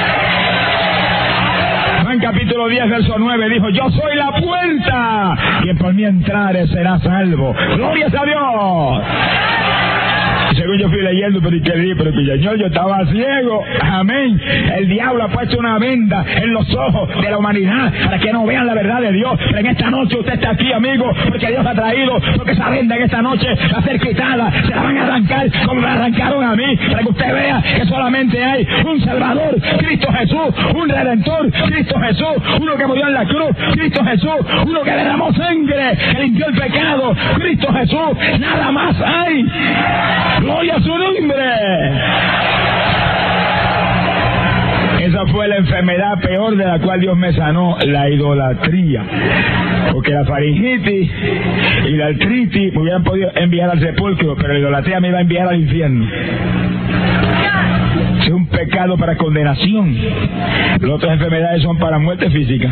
Juan capítulo diez, verso nueve, dijo, yo soy la puerta, quien por mí entrare será salvo. ¡Glorias a Dios! Y según yo fui leyendo, pero ¿qué di? Pero Señor, yo estaba ciego. Amén. El diablo ha puesto una venda en los ojos de la humanidad para que no vean la verdad de Dios. Pero en esta noche usted está aquí, amigo, porque Dios ha traído, porque esa venda en esta noche va a ser quitada. Se la van a arrancar como me la arrancaron a mí, para que usted vea que solamente hay un Salvador, Cristo Jesús, un Redentor, Cristo Jesús, uno que murió en la cruz, Cristo Jesús, uno que derramó sangre, que limpió el pecado, Cristo Jesús. Nada más hay. ¡Gloria a su nombre! Esa fue la enfermedad peor de la cual Dios me sanó, la idolatría. Porque la faringitis y la artritis me hubieran podido enviar al sepulcro, pero la idolatría me iba a enviar al infierno. Es un pecado para condenación. Las otras enfermedades son para muerte física.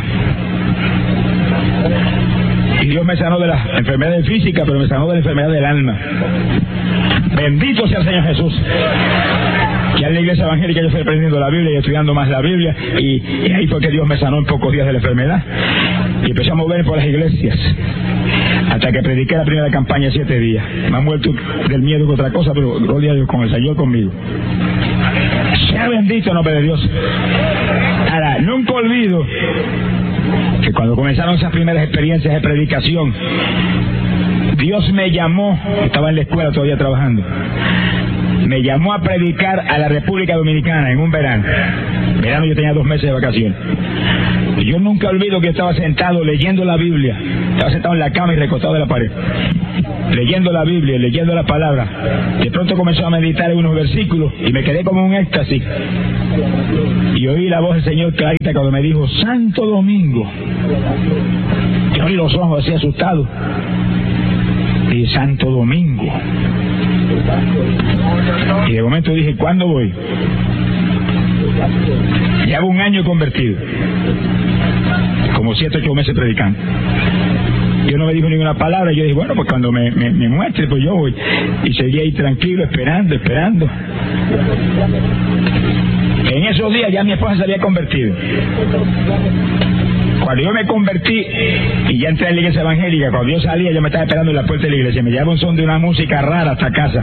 Y Dios me sanó de las enfermedades físicas, pero me sanó de la enfermedad del alma. Bendito sea el Señor Jesús. Ya en la iglesia evangélica yo fui aprendiendo la Biblia y estudiando más la Biblia, y, y ahí fue que Dios me sanó en pocos días de la enfermedad, y empecé a mover por las iglesias, hasta que prediqué la primera campaña siete días. Me han muerto del miedo que otra cosa, pero gloria a Dios, con el Señor conmigo. Sea bendito el nombre de Dios. Ahora, nunca olvido que cuando comenzaron esas primeras experiencias de predicación, Dios me llamó, estaba en la escuela todavía trabajando, me llamó a predicar a la República Dominicana en un verano. Verano yo tenía dos meses de vacaciones. Y yo nunca olvido que estaba sentado leyendo la Biblia, estaba sentado en la cama y recostado de la pared, leyendo la Biblia, leyendo la palabra. De pronto comenzó a meditar en unos versículos y me quedé como un éxtasis. Y oí la voz del Señor clarita cuando me dijo, Santo Domingo. Yo abrí los ojos así asustado. Y Santo Domingo. Y de momento dije, ¿cuándo voy? Llevo un año convertido, como siete, ocho meses predicando. Yo no me dijo ninguna palabra. Yo dije, bueno, pues cuando me, me, me muestre, pues yo voy. Y seguí ahí tranquilo, esperando, esperando. En esos días ya mi esposa se había convertido. Cuando yo me convertí y ya entré a la iglesia evangélica, cuando yo salía, yo me estaba esperando en la puerta de la iglesia. Me llevaba un son de una música rara hasta casa.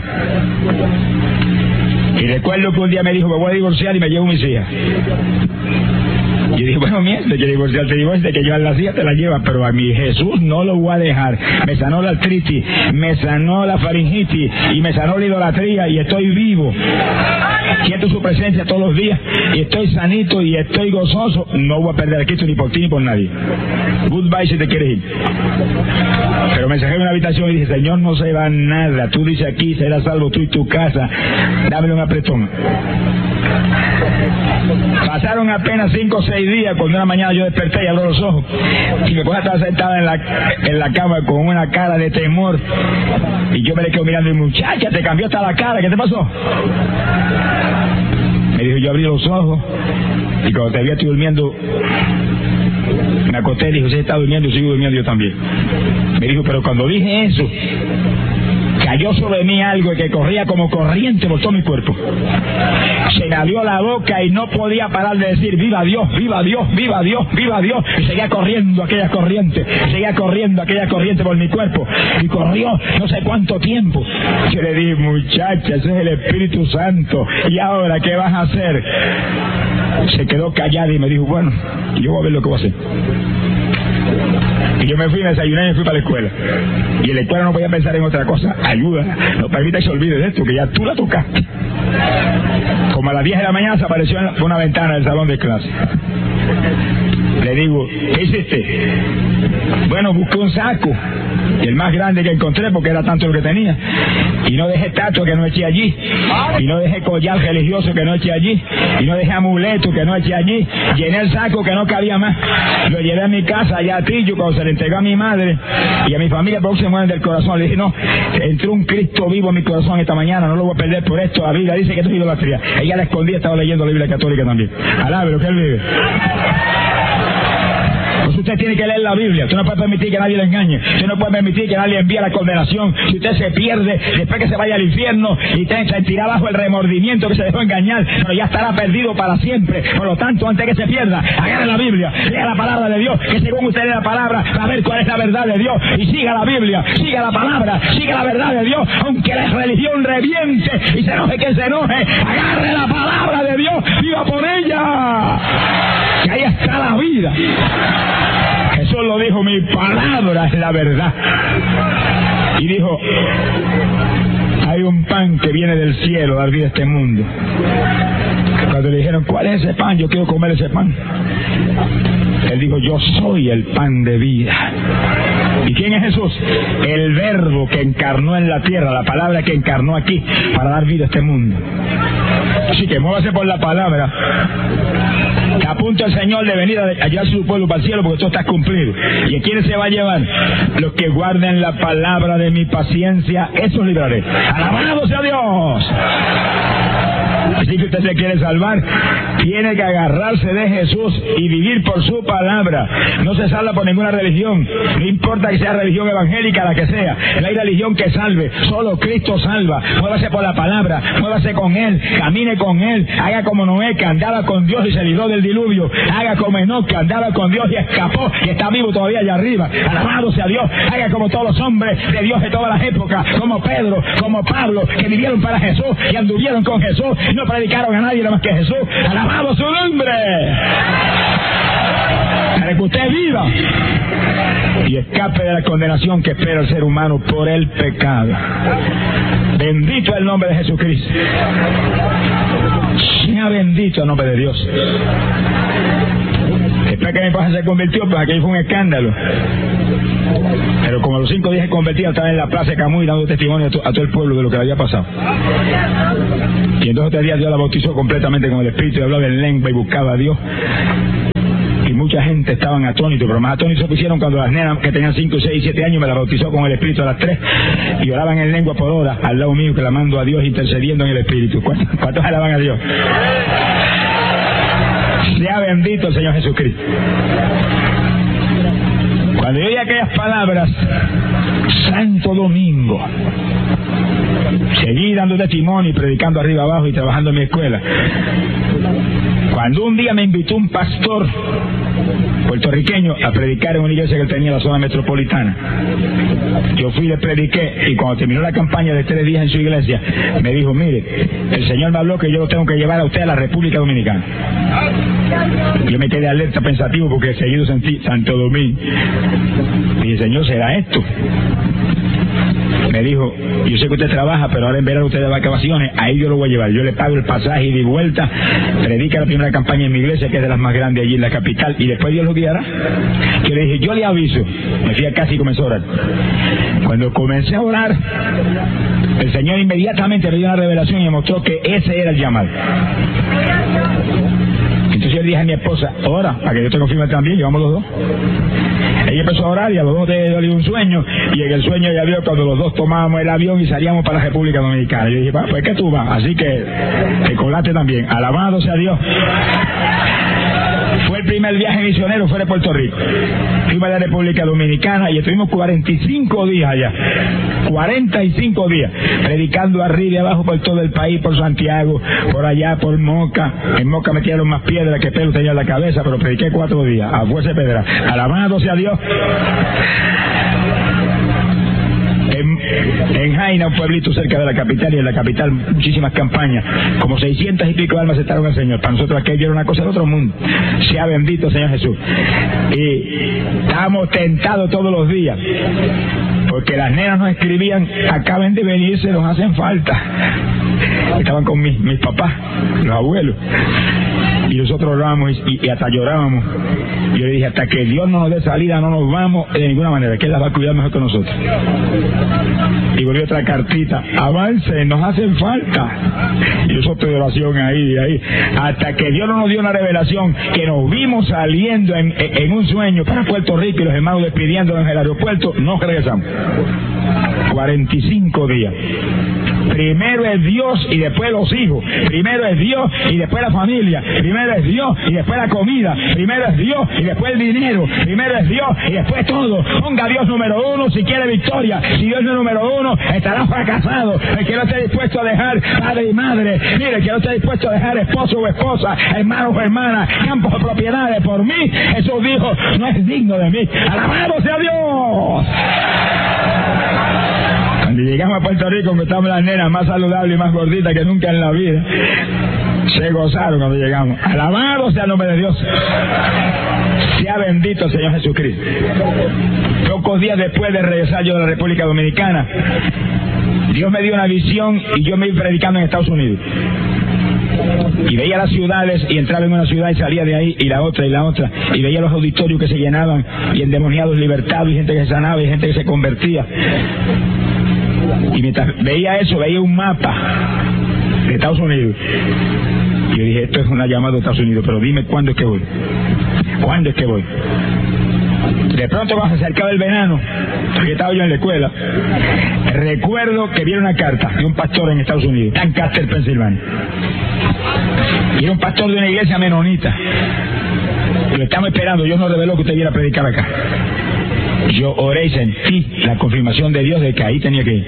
Y recuerdo que un día me dijo, me voy a divorciar y me llevo mis hijas. Yo dije, bueno, mierda, que divorciar te divorcias, que yo a las hijas te la llevas, pero a mi Jesús no lo voy a dejar. Me sanó la artritis, me sanó la faringitis y me sanó la idolatría y estoy vivo. Siento su presencia todos los días y estoy sanito y estoy gozoso. No voy a perder a Cristo ni por ti ni por nadie. Goodbye si te quieres ir. Pero me encerré en una habitación y dije, Señor, no se va nada. Tú dices aquí, serás salvo tú y tu casa. Dámelo un apretón. Pasaron apenas cinco o seis días cuando una mañana yo desperté y abro los ojos y mi esposa estaba sentada en la, en la cama con una cara de temor y yo me le quedo mirando y, muchacha, te cambió hasta la cara, ¿qué te pasó? Me dijo, yo abrí los ojos y cuando te vi estoy durmiendo, me acosté y dijo, si está durmiendo, yo sigo durmiendo yo también. Me dijo, pero cuando dije eso, cayó sobre mí algo que corría como corriente por todo mi cuerpo. Se me abrió la boca y no podía parar de decir, viva Dios, viva Dios, viva Dios, viva Dios. Y seguía corriendo aquella corriente, seguía corriendo aquella corriente por mi cuerpo. Y corrió no sé cuánto tiempo. Yo le dije, muchacha, ese es el Espíritu Santo. ¿Y ahora qué vas a hacer? Se quedó callada y me dijo, bueno, yo voy a ver lo que voy a hacer. Y yo me fui, me desayuné y me fui para la escuela. Y en la escuela no podía pensar en otra cosa. Ayuda, no permita que se olvide de esto, que ya tú la tocaste. Como a las diez de la mañana se apareció en una ventana del salón de clase. Le digo, ¿qué hiciste? Bueno, busqué un saco, el más grande que encontré porque era tanto lo que tenía. Y no dejé tacho que no eché allí. Y no dejé collar religioso que no eché allí. Y no dejé amuleto que no eché allí. Llené el saco que no cabía más. Lo llevé a mi casa allá a Tillo cuando se le entregó a mi madre y a mi familia porque se mueren del corazón. Le dije, no, entró un Cristo vivo en mi corazón esta mañana, no lo voy a perder por esto. La Biblia dice que esto es idolatría. Ella la escondía, estaba leyendo la Biblia católica también. Alabe lo que él vive. Pues usted tiene que leer la Biblia. Usted no puede permitir que nadie le engañe. Usted no puede permitir que nadie le envíe la condenación. Si usted se pierde, después que se vaya al infierno y te sentirá bajo el remordimiento que se dejó engañar, pero ya estará perdido para siempre. Por lo tanto, antes que se pierda, agarre la Biblia, lea la palabra de Dios, que según usted lee la palabra, va a ver cuál es la verdad de Dios. Y siga la Biblia, siga la palabra, siga la verdad de Dios, aunque la religión reviente y se enoje que se enoje, agarre la palabra de Dios, viva por ella. Que ahí está la vida. Jesús lo dijo, mi palabra es la verdad. Y dijo, hay un pan que viene del cielo a dar vida a este mundo. Cuando le dijeron, ¿cuál es ese pan? Yo quiero comer ese pan. Él dijo, yo soy el pan de vida. ¿Y quién es Jesús? El verbo que encarnó en la tierra, la palabra que encarnó aquí para dar vida a este mundo. Así que muévase por la palabra. Que apunta el Señor de venir a llevar a su pueblo para el cielo porque todo está cumplido. ¿Y a quiénes se va a llevar? Los que guarden la palabra de mi paciencia, esos libraré. ¡Alabado sea Dios! Así que usted se quiere salvar, Tiene que agarrarse de Jesús y vivir por su palabra. No se salva por ninguna religión, no importa que sea religión evangélica, la que sea. No hay religión que salve, solo Cristo salva. Muévase por la palabra, muévase con Él, camine con Él, haga como Noé, que andaba con Dios y se libró del diluvio. Haga como Enoc, que andaba con Dios y escapó y está vivo todavía allá arriba. Alabado sea Dios. Haga como todos los hombres de Dios de todas las épocas, como Pedro, como Pablo, que vivieron para Jesús y anduvieron con Jesús y no predicaron a nadie nada más que Jesús. Alabado su nombre. Para que usted viva y escape de la condenación que espera el ser humano por el pecado. Bendito es el nombre de Jesucristo. Sea bendito el nombre de Dios. Después que mi esposa se convirtió, pues aquello fue un escándalo. Pero como a los cinco días se convertía, estaba en la plaza de Camuy dando testimonio a, to, a todo el pueblo de lo que le había pasado. Y en dos o tres días Dios la bautizó completamente con el Espíritu y hablaba en lengua y buscaba a Dios. Y mucha gente estaban atónitos, pero más atónitos se pusieron cuando las nenas que tenían cinco, seis, siete años me la bautizó con el Espíritu a las tres y oraban en lengua por hora al lado mío, clamando a Dios, intercediendo en el Espíritu. ¿Cuántos, cuántos alaban a Dios? Sea bendito el Señor Jesucristo. Cuando yo oí aquellas palabras, Santo Domingo, seguí dando testimonio y predicando arriba abajo y trabajando en mi escuela. Cuando un día me invitó un pastor puertorriqueño a predicar en una iglesia que él tenía en la zona metropolitana, yo fui y le prediqué, y cuando terminó la campaña de tres días en su iglesia, me dijo: mire, el Señor me habló que yo lo tengo que llevar a usted a la República Dominicana. Yo me quedé alerta, pensativo, porque seguido sentí Santo Domingo. Y dije: Señor, ¿será esto? Me dijo: yo sé que usted trabaja, pero ahora en verano usted de vacaciones, ahí yo lo voy a llevar. Yo le pago el pasaje y de vuelta, predica la primera campaña en mi iglesia, que es de las más grandes allí en la capital, y después Dios lo guiará. Yo le dije: yo le aviso. Me fui a casa y comenzó a orar. Cuando comencé a orar, el Señor inmediatamente me dio una revelación y me mostró que ese era el llamado. Entonces yo le dije a mi esposa: ora, para que yo te confirme también, llevamos los dos. Ella empezó a orar y a los dos le dio un sueño, y en el sueño ella vio cuando los dos tomábamos el avión y salíamos para la República Dominicana. Yo dije: pues que tú vas, así que te colaste también. Alabado sea Dios. Fue el primer viaje misionero fuera de Puerto Rico. Fuimos a la República Dominicana y estuvimos cuarenta y cinco días allá. cuarenta y cinco días, predicando arriba y abajo por todo el país, por Santiago, por allá, por Moca. En Moca me tiraron más piedras que pelo tenía en la cabeza, pero prediqué cuatro días, a fuerza de pedra. Alabado sea Dios. En, en Jaina, un pueblito cerca de la capital, y en la capital muchísimas campañas, como seiscientas y pico almas aceptaron al Señor. Para nosotros aquello era una cosa de otro mundo. Sea bendito Señor Jesús. Y estábamos tentados todos los días, porque las nenas nos escribían: acaben de venirse, nos hacen falta. Estaban con mis, mis papás, los abuelos, y nosotros orábamos y, y hasta llorábamos. Yo le dije: hasta que Dios no nos dé salida, no nos vamos de ninguna manera, que Él las va a cuidar mejor que nosotros. Y volvió otra cartita: avance, nos hacen falta. Y nosotros de oración ahí, ahí, hasta que Dios no nos dio una revelación, que nos vimos saliendo en, en un sueño para Puerto Rico y los hermanos despidiéndonos en el aeropuerto, no regresamos. cuarenta y cinco días. Primero es Dios y después los hijos. Primero es Dios y después la familia. Primero es Dios y después la comida. Primero es Dios y después el dinero. Primero es Dios y después todo. Ponga a Dios número uno si quiere victoria. Si Dios no es número uno, estará fracasado. El que no esté dispuesto a dejar padre y madre, mire, el que no esté dispuesto a dejar esposo o esposa, hermanos o hermanas, campos o propiedades por mí, Jesús dijo: no es digno de mí. ¡Alabado sea Dios! Cuando llegamos a Puerto Rico, estamos las nenas más saludables y más gorditas que nunca en la vida. Se gozaron cuando llegamos. Alabado sea el nombre de Dios. Sea bendito el Señor Jesucristo. Pocos días después de regresar yo de la República Dominicana, Dios me dio una visión y yo me iba predicando en Estados Unidos. Y veía las ciudades y entraba en una ciudad y salía de ahí, y la otra y la otra, y veía los auditorios que se llenaban y endemoniados libertados y gente que se sanaba y gente que se convertía. Y mientras veía eso, veía un mapa de Estados Unidos. Y yo dije: esto es una llamada de Estados Unidos, pero dime cuándo es que voy. ¿Cuándo es que voy? De pronto, cuando se acercaba el verano, porque estaba yo en la escuela, recuerdo que vi una carta de un pastor en Estados Unidos, Lancaster, Pensilvania. Y era un pastor de una iglesia menonita. Y lo estamos esperando. Dios nos reveló que usted viera a predicar acá. Yo oré y sentí la confirmación de Dios de que ahí tenía que ir.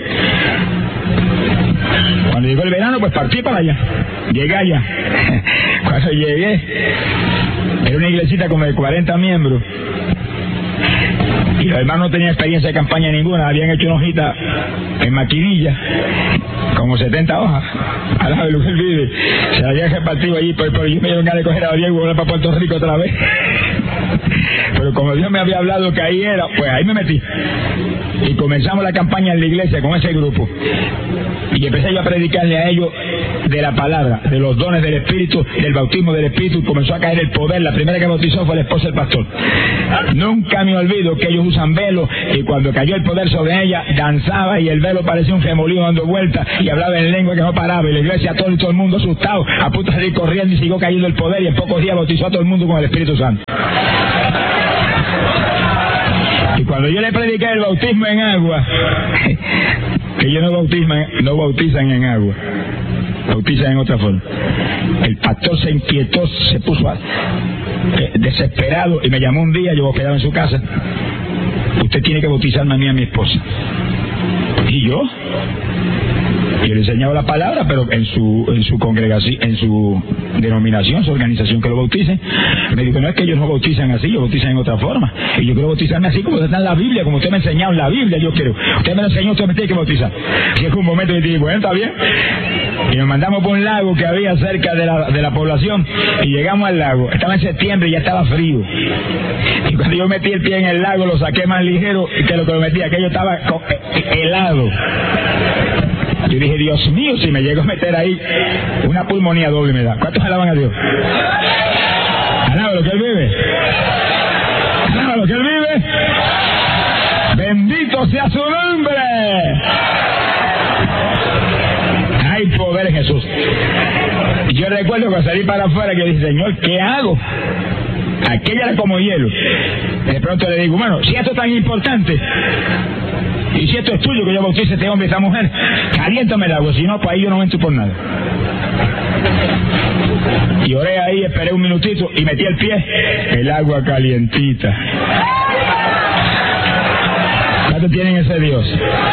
Cuando llegó el verano, pues partí para allá. Llegué allá. Cuando llegué, era una iglesita como de cuarenta miembros. Y los hermanos no tenían experiencia de campaña ninguna. Habían hecho una hojita en maquinilla, como setenta hojas. A la de lo que él vive. Se habían repartido allí, pero, pero yo me iba a coger a Diego y volver para Puerto Rico otra vez. Pero como Dios me había hablado que ahí era, pues ahí me metí. Y comenzamos la campaña en la iglesia con ese grupo. Y empecé yo a predicarle a ellos de la palabra, de los dones del Espíritu, del bautismo del Espíritu, y comenzó a caer el poder. La primera que bautizó fue la esposa del pastor. Nunca me olvido que ellos usan velo, y cuando cayó el poder sobre ella, danzaba y el velo parecía un remolino dando vueltas, y hablaba en lengua que no paraba, y la iglesia todo y todo el mundo asustado, a punto de salir corriendo, y siguió cayendo el poder, y en pocos días bautizó a todo el mundo con el Espíritu Santo. Y cuando yo le prediqué el bautismo en agua, que ellos no bautizan, no bautizan en agua, bautizan en otra forma, el pastor se inquietó, se puso a, eh, desesperado, y me llamó un día. Yo quedaba en su casa. Usted tiene que bautizarme a mí y a mi esposa. ¿Y yo? Yo le enseñaba la palabra, pero en su en su congregación, en su denominación, su organización, que lo bauticen. Me dijo, no, es que ellos no bautizan así, ellos bautizan en otra forma. Y yo quiero bautizarme así como está en la Biblia, como usted me ha enseñado en la Biblia, yo quiero. Usted me lo enseñó, usted me tiene que bautizar. Y es un momento que dije, bueno, está bien. Y nos mandamos por un lago que había cerca de la, de la población, y llegamos al lago. Estaba en septiembre y ya estaba frío. Y cuando yo metí el pie en el lago, lo saqué más ligero que lo que lo metí, aquello estaba helado. Yo dije, Dios mío, si me llego a meter ahí, una pulmonía doble me da. ¿Cuántos alaban a Dios? Alaba lo que Él vive. Alaba lo que Él vive. Bendito sea su nombre. Hay poder en Jesús. Y yo recuerdo que salí para afuera, que dije, Señor, ¿qué hago? Aquella era como hielo. De pronto le digo, bueno, si esto es tan importante, y si esto es tuyo, que yo bautice a este hombre y a esta mujer, caliéntame el agua, si no, pues ahí yo no entro por nada. Y oré ahí, esperé un minutito y metí el pie, el agua calientita. ¿Cuántos tienen ese Dios?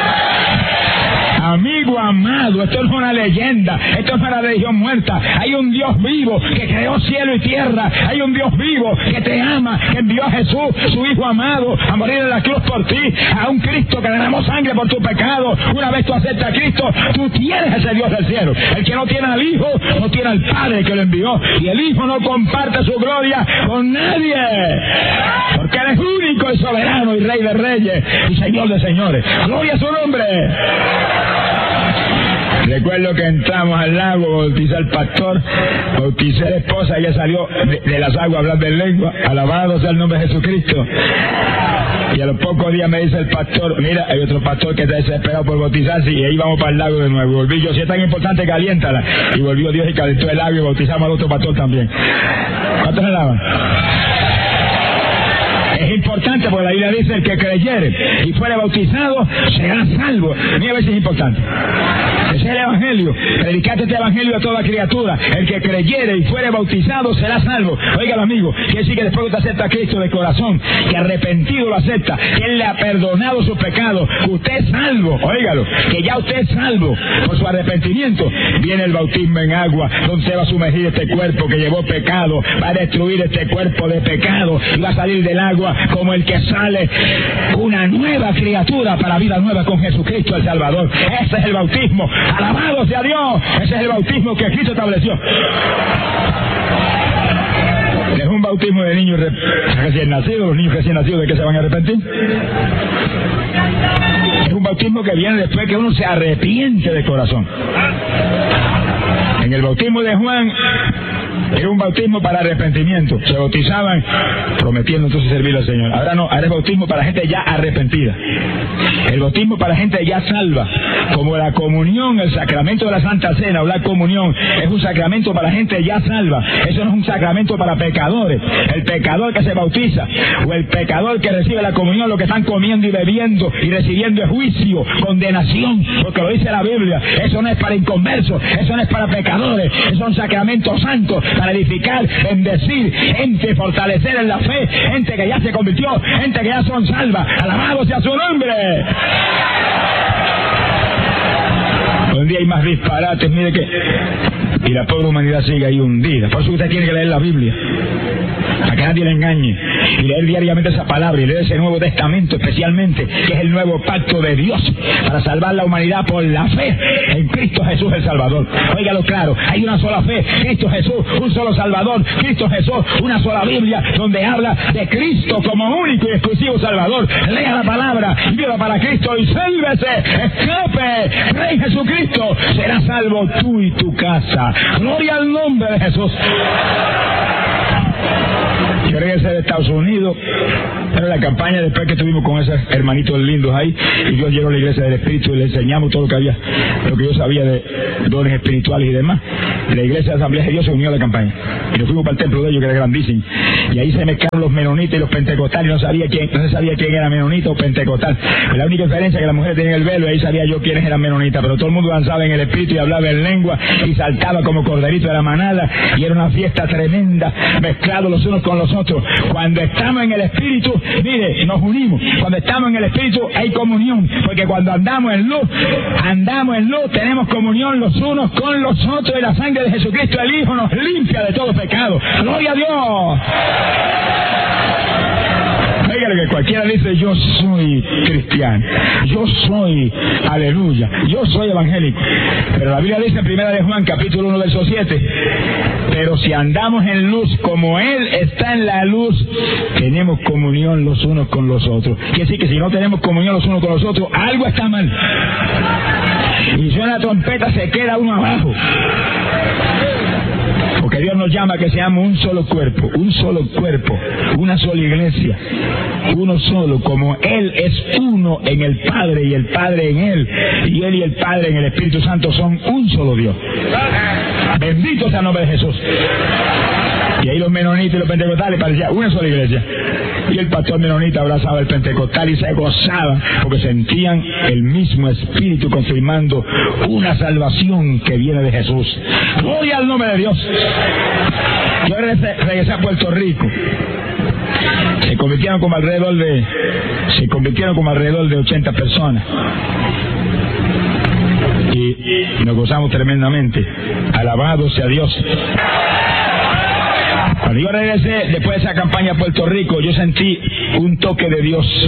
Amigo amado, esto no es una leyenda, esto no es una religión muerta. Hay un Dios vivo que creó cielo y tierra. Hay un Dios vivo que te ama, que envió a Jesús, su Hijo amado, a morir en la cruz por ti. A un Cristo que derramó sangre por tu pecado. Una vez tú aceptas a Cristo, tú tienes ese Dios del cielo. El que no tiene al Hijo, no tiene al Padre que lo envió. Y el Hijo no comparte su gloria con nadie, porque Él es único y soberano y Rey de reyes y Señor de señores. Gloria a su nombre. Recuerdo que entramos al lago, bauticé al pastor, bauticé a la esposa, ella salió de, de las aguas hablando en lengua, alabado sea el nombre de Jesucristo. Y a los pocos días me dice el pastor, mira, hay otro pastor que está desesperado por bautizarse, y ahí vamos para el lago de nuevo. Volví yo, si es tan importante, caliéntala. Y volvió Dios y calentó el lago y bautizamos al otro pastor también. ¿Cuántos alaban? Es importante porque la Biblia dice, el que creyere y fuere bautizado será salvo. Mira a ver si es importante. Ese es el Evangelio. Predicate este Evangelio a toda criatura. El que creyere y fuere bautizado será salvo. Óigalo, amigo, quiere decir que después que usted acepta a Cristo de corazón, que arrepentido lo acepta, que Él le ha perdonado sus pecados, usted es salvo. Óigalo, que ya usted es salvo por su arrepentimiento. Viene el bautismo en agua, donde se va a sumergir este cuerpo que llevó pecado, va a destruir este cuerpo de pecado y va a salir del agua como el que sale, una nueva criatura para vida nueva con Jesucristo el Salvador. Ese es el bautismo. Alabado sea Dios. Ese es el bautismo que Cristo estableció. Es un bautismo de niños recién nacidos. Los niños recién nacidos, ¿de qué se van a arrepentir? Es un bautismo que viene después que uno se arrepiente de corazón. En el bautismo de Juan, Era un bautismo para arrepentimiento. Se bautizaban prometiendo entonces servir al Señor. Ahora no, ahora es bautismo para gente ya arrepentida. El bautismo para gente ya salva. Como la comunión, el sacramento de la Santa Cena o la comunión es un sacramento para gente ya salva. Eso no es un sacramento para pecadores. El pecador que se bautiza o el pecador que recibe la comunión, lo que están comiendo y bebiendo y recibiendo es juicio, condenación, porque lo dice la Biblia. Eso no es para inconversos, eso no es para pecadores, es un sacramento santo para edificar, bendecir gente, fortalecer en la fe, gente que ya se convirtió, gente que ya son salvas. Alabado sea su nombre. Hoy en día hay más disparates, mire que... y la pobre humanidad sigue ahí hundida. Por eso usted tiene que leer la Biblia, para que nadie le engañe, y leer diariamente esa palabra, y leer ese Nuevo Testamento especialmente, que es el nuevo pacto de Dios para salvar la humanidad por la fe en Cristo Jesús el Salvador. Óigalo claro, hay una sola fe, Cristo Jesús, un solo Salvador, Cristo Jesús, una sola Biblia donde habla de Cristo como único y exclusivo Salvador. Lea la palabra, viva para Cristo y sálvese, escape, Rey Jesucristo, serás salvo tú y tu casa. Gloria al nombre de Jesús. Yo regresé de Estados Unidos, era la campaña después que estuvimos con esos hermanitos lindos ahí, y Dios llegó a la iglesia del Espíritu y le enseñamos todo lo que había, lo que yo sabía de dones espirituales y demás. Y la iglesia de Asamblea de Dios se unió a la campaña, y nos fuimos para el templo de ellos, que era grandísimo, y ahí se mezclaron los menonitas y los pentecostales, y no sabía quién, no se sabía quién era menonita o pentecostal. La única diferencia es que las mujeres tenían el velo, y ahí sabía yo quiénes eran menonitas, pero todo el mundo danzaba en el Espíritu y hablaba en lengua y saltaba como corderito de la manada, y era una fiesta tremenda, mezclados los unos con los otros. Cuando estamos en el Espíritu, mire, nos unimos. Cuando estamos en el Espíritu hay comunión, porque cuando andamos en luz, andamos en luz, tenemos comunión los unos con los otros, y la sangre de Jesucristo el Hijo nos limpia de todo pecado. ¡Gloria a Dios! Oiga, que cualquiera dice, yo soy cristiano, yo soy, aleluya, yo soy evangélico. Pero la Biblia dice en primera de Juan, capítulo uno, verso siete, pero si andamos en luz como Él está en la luz, tenemos comunión los unos con los otros. Quiere decir que si no tenemos comunión los unos con los otros, algo está mal. Y suena la trompeta, se queda uno abajo. Porque Dios nos llama a que seamos un solo cuerpo, un solo cuerpo, una sola iglesia, uno solo, como Él es uno en el Padre y el Padre en Él, y Él y el Padre en el Espíritu Santo son un solo Dios. Bendito sea el nombre de Jesús. Y ahí los menonitas y los pentecostales parecían una sola iglesia. Y el pastor menonita abrazaba al pentecostal y se gozaba porque sentían el mismo espíritu confirmando una salvación que viene de Jesús. Gloria al nombre de Dios. Yo regresé, regresé a Puerto Rico. Se convirtieron como alrededor de se convirtieron como alrededor de ochenta personas. Y nos gozamos tremendamente. Alabado sea Dios. Cuando yo regresé, después de esa campaña a Puerto Rico, yo sentí un toque de Dios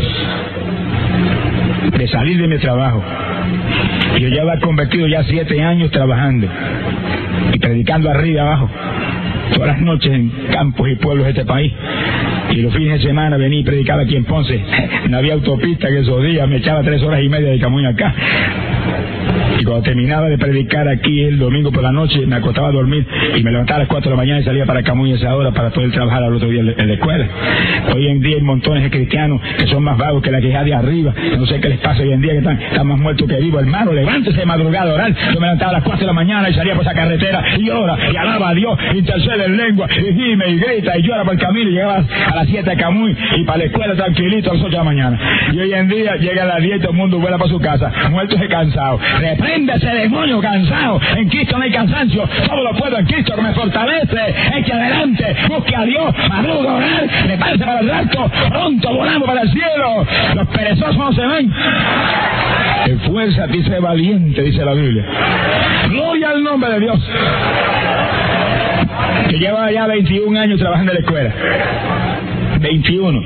de salir de mi trabajo. Yo ya había convertido ya siete años trabajando y predicando arriba y abajo, todas las noches en campos y pueblos de este país. Y los fines de semana venía y predicaba aquí en Ponce. No había autopista que esos días, me echaba tres horas y media de Camuy acá. Y cuando terminaba de predicar aquí el domingo por la noche, me acostaba a dormir y me levantaba a las cuatro de la mañana y salía para Camuy a esa hora para poder trabajar al otro día en la escuela. Hoy en día hay montones de cristianos que son más vagos que la queja de arriba. No sé qué les pasa hoy en día, que están, están más muertos que vivos. Hermano, levántese de madrugada a orar. Yo me levantaba a las cuatro de la mañana y salía por esa carretera y ora y alaba a Dios, intercede en lengua y gime y grita y llora por el camino, y llegaba a las siete de Camuy y para la escuela tranquilito a las ocho de la mañana. Y hoy en día llega a las diez y todo el mundo vuela para su casa, muertos y cansados. Reprende ese demonio cansado. En Cristo no hay cansancio, todo lo puedo en Cristo que me fortalece. Eche adelante, busque a Dios, madruga a orar, prepárese para el rapto, pronto volamos para el cielo. Los perezosos no se van. Esfuérzate y sé valiente, dice la Biblia. Gloria al nombre de Dios. Que lleva ya veintiún años trabajando en la escuela. veintiuno.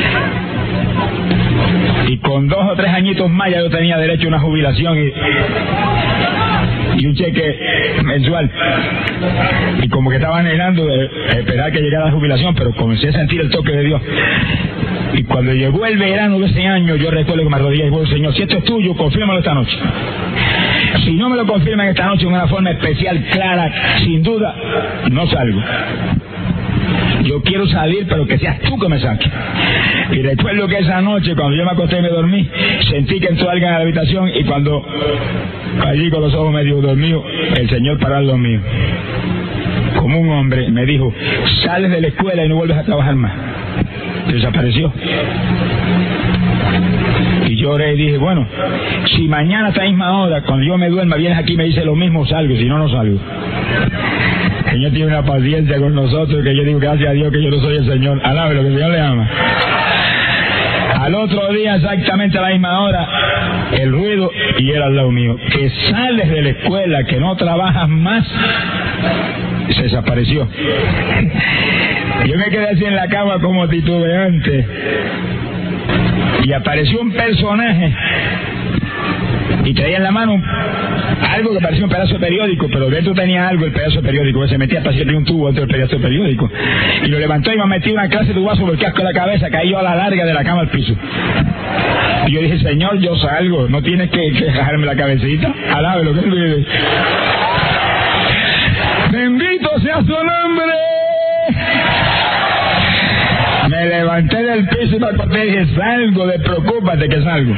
Y con dos o tres añitos más ya yo tenía derecho a una jubilación y, y un cheque mensual. Y como que estaba anhelando de esperar que llegara la jubilación, pero comencé a sentir el toque de Dios. Y cuando llegó el verano de ese año, yo recuerdo que me arrodillé y dije, Señor, si esto es tuyo, confírmalo esta noche. Si no me lo confirman esta noche en una forma especial, clara, sin duda, no salgo. Yo quiero salir, pero que seas tú que me saques. Y recuerdo que esa noche, cuando yo me acosté y me dormí, sentí que entró alguien a la habitación, y cuando allí con los ojos medio dormidos, el Señor paró al lado mío, como un hombre, me dijo: sales de la escuela y no vuelves a trabajar más. Desapareció. Y yo oré y dije: bueno, si mañana a esta misma hora, cuando yo me duerma, vienes aquí y me dices lo mismo, salgo. Si no, no salgo. El Señor tiene una paciencia con nosotros que yo digo: gracias a Dios que yo no soy el Señor. Alabe lo que el Señor le ama. Al otro día, exactamente a la misma hora, el ruido, y era al lado mío: que sales de la escuela, que no trabajas más. Se desapareció. Yo me quedé así en la cama como titubeante, y apareció un personaje y traía en la mano algo que parecía un pedazo de periódico, pero dentro tenía algo, el pedazo de periódico, que se metía hasta siempre un tubo dentro del pedazo de periódico, y lo levantó y me metió una clase de tubazo por el casco de la cabeza. Caí yo a la larga de la cama al piso. Y yo dije: Señor, yo salgo, no tienes que, que dejarme la cabecita. Alabe lo que él vive. Bendito sea su nombre. Me levanté del piso y me acosté y dije: salgo, despreocúpate que salgo.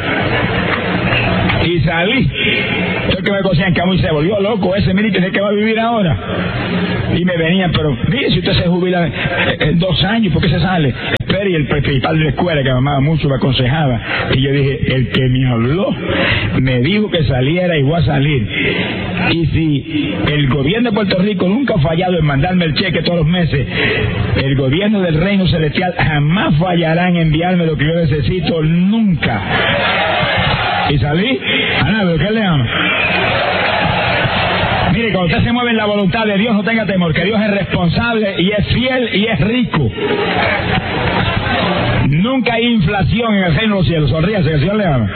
Y salí. Yo que me cosía en cama y se volvió loco ese, mire, que que va a vivir ahora. Y me venían: pero mire, si usted se jubila en dos años, ¿por qué se sale? Espere. Y el principal de la escuela, que me amaba mucho, me aconsejaba. Y yo dije: el que me habló me dijo que saliera y voy a salir. Y si el gobierno de Puerto Rico nunca ha fallado en mandarme el cheque todos los meses, el gobierno del reino celestial jamás fallará en enviarme lo que yo necesito, nunca. Y salí. Ana, ¿pero qué le ama? Mire, cuando usted se mueve en la voluntad de Dios, no tenga temor, que Dios es responsable y es fiel y es rico. Nunca hay inflación en el reino de los cielos. Sonríase, que el Señor le ama.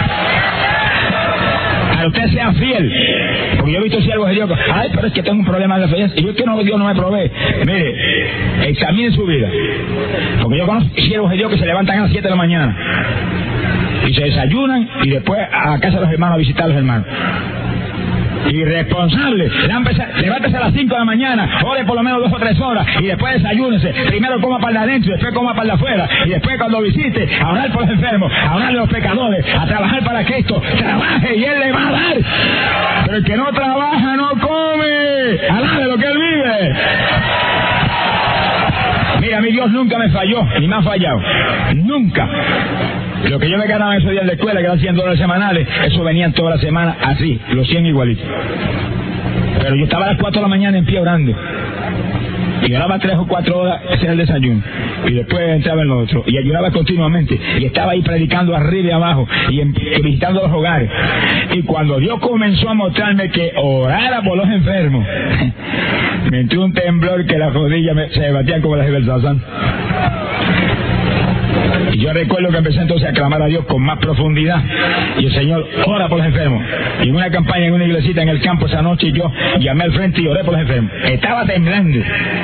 A usted sea fiel. Porque yo he visto siervos de Dios: ay, pero es que tengo un problema de fe. Y yo es que no, Dios no me provee. Mire, examine su vida. Porque yo conozco siervos de Dios que se levantan a las siete de la mañana y se desayunan y después a casa de los hermanos a visitar a los hermanos. Irresponsable. Levántese a las cinco de la mañana, ore por lo menos dos o tres horas y después desayúnese. Primero coma para adentro y después coma para afuera. Y después, cuando visite, a orar por los enfermos, a orar a los pecadores, a trabajar para que esto trabaje y Él le va a dar. Pero el que no trabaja no come. Alabe lo que Él vive. Mira, mi Dios nunca me falló, ni me ha fallado. Nunca. Lo que yo me ganaba en esos días de la escuela, que eran cien dólares semanales, eso venían toda la semana así, los cien igualitos. Pero yo estaba a las cuatro de la mañana en pie orando. Y oraba tres o cuatro horas, ese era el desayuno. Y después entraba en lo otro. Y ayunaba continuamente. Y estaba ahí predicando arriba y abajo. Y, en, y visitando los hogares. Y cuando Dios comenzó a mostrarme que orara por los enfermos, me entró un temblor que las rodillas me, se batían como las de Belsasán. Y yo recuerdo que empecé entonces a clamar a Dios con más profundidad. Y el Señor: ora por los enfermos. Y en una campaña, en una iglesita en el campo esa noche, yo llamé al frente y oré por los enfermos. Estaba temblando.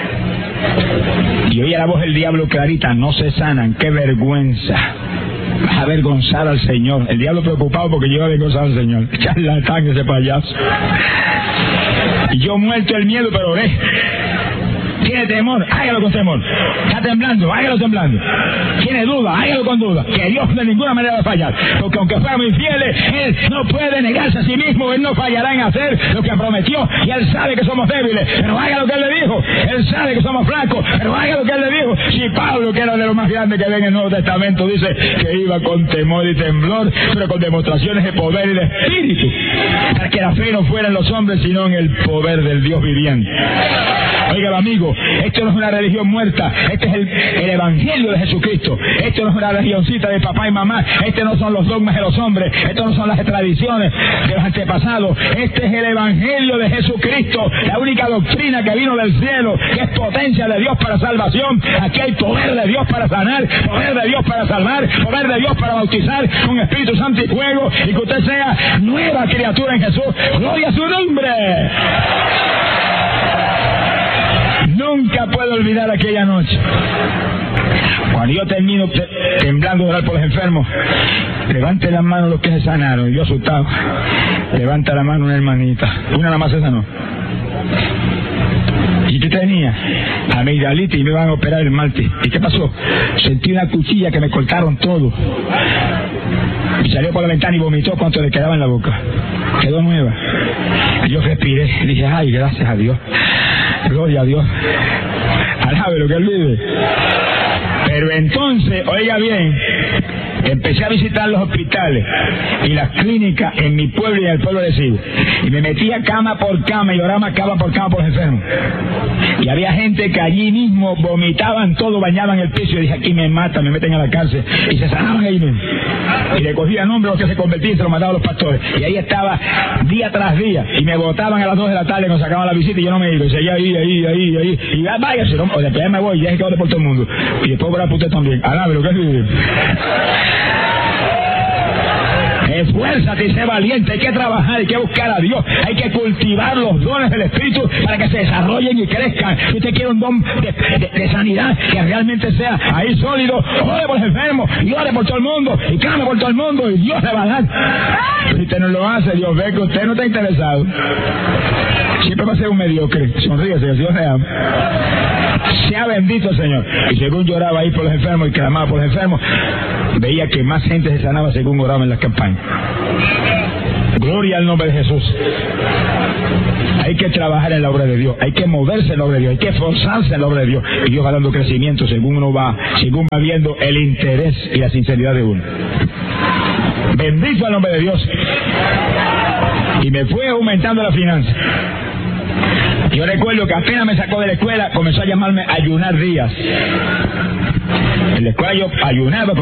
Y oía la voz del diablo clarita: no se sanan, qué vergüenza. Vas a avergonzar al Señor. El diablo preocupado porque yo iba a avergonzar al Señor. Charlatán ese payaso. Y yo muerto el miedo, pero oré. Tiene temor, hágalo con temor. Está temblando, hágalo temblando. Tiene duda, hágalo con duda. Que Dios de ninguna manera va a fallar. Porque aunque fuéramos infieles, Él no puede negarse a sí mismo. Él no fallará en hacer lo que prometió. Y Él sabe que somos débiles, pero haga lo que Él le dijo. Él sabe que somos flacos, pero haga lo que Él le dijo. Si Pablo, que era de lo más grande que ve en el Nuevo Testamento, dice que iba con temor y temblor, pero con demostraciones de poder y de espíritu, para que la fe no fuera en los hombres, sino en el poder del Dios viviente. Oiga, amigo, esto no es una religión muerta. Este es el, el Evangelio de Jesucristo. Esto no es una religioncita de papá y mamá. Este no son los dogmas de los hombres. Esto no son las tradiciones de los antepasados. Este es el Evangelio de Jesucristo, la única doctrina que vino del cielo, que es potencia de Dios para salvación. Aquí hay poder de Dios para sanar, poder de Dios para salvar, poder de Dios para bautizar con Espíritu Santo y fuego, y que usted sea nueva criatura en Jesús. ¡Gloria a su nombre! Nunca puedo olvidar aquella noche Cuando yo termino te, temblando de orar por los enfermos, levante las manos los que se sanaron. Y yo asustado, levanta la mano una hermanita, una nada más esa no. ¿Y qué tenía? Amigdalitis y me iban a operar el martes. ¿Y qué pasó? Sentí una cuchilla que me cortaron todo. Y salió por la ventana y vomitó cuanto le quedaba en la boca. Quedó nueva. Y yo respiré, dije, ay, gracias a Dios. Gloria a Dios. Alabe lo que él vive. Pero entonces, oiga bien, empecé a visitar los hospitales y las clínicas en mi pueblo y en el pueblo de Cibo. Y me metía cama por cama y oraba cama por cama por los enfermos. Y había gente que allí mismo vomitaban todo, bañaban el piso. Y dije, aquí me matan, me meten a la cárcel. Y se sanaban ahí mismo. Y le cogían nombre a los que se convertían y se los mandaban a los pastores. Y ahí estaba día tras día. Y me botaban a las dos de la tarde, nos sacaban la visita y yo no me iba. Y seguía ahí, ahí, ahí, ahí. Y ya, váyase, no, o después me voy, ya es que ore por todo el mundo. Y después por usted también. Alabe lo que es vivir. Esfuérzate y sé valiente, hay que trabajar, hay que buscar a Dios, hay que cultivar los dones del Espíritu para que se desarrollen y crezcan. Si usted quiere un don de, de, de sanidad que realmente sea ahí sólido, ore por los enfermos y ore por todo el mundo y clame por todo el mundo y Dios le va a dar. Pero si usted no lo hace, Dios ve que usted no está interesado. Siempre va a ser un mediocre. Sonríese, que Dios le ama. Sea bendito el Señor. Y según lloraba ahí por los enfermos y clamaba por los enfermos, veía que más gente se sanaba según oraba en las campañas. Gloria al nombre de Jesús. Hay que trabajar en la obra de Dios, hay que moverse en la obra de Dios, hay que esforzarse en la obra de Dios. Y Dios va dando crecimiento según uno va, según va viendo el interés y la sinceridad de uno. Bendito al nombre de Dios. Y me fue aumentando la finanza. Yo recuerdo que apenas me sacó de la escuela, comenzó a llamarme Ayunar Díaz. En la escuela yo ayunaba.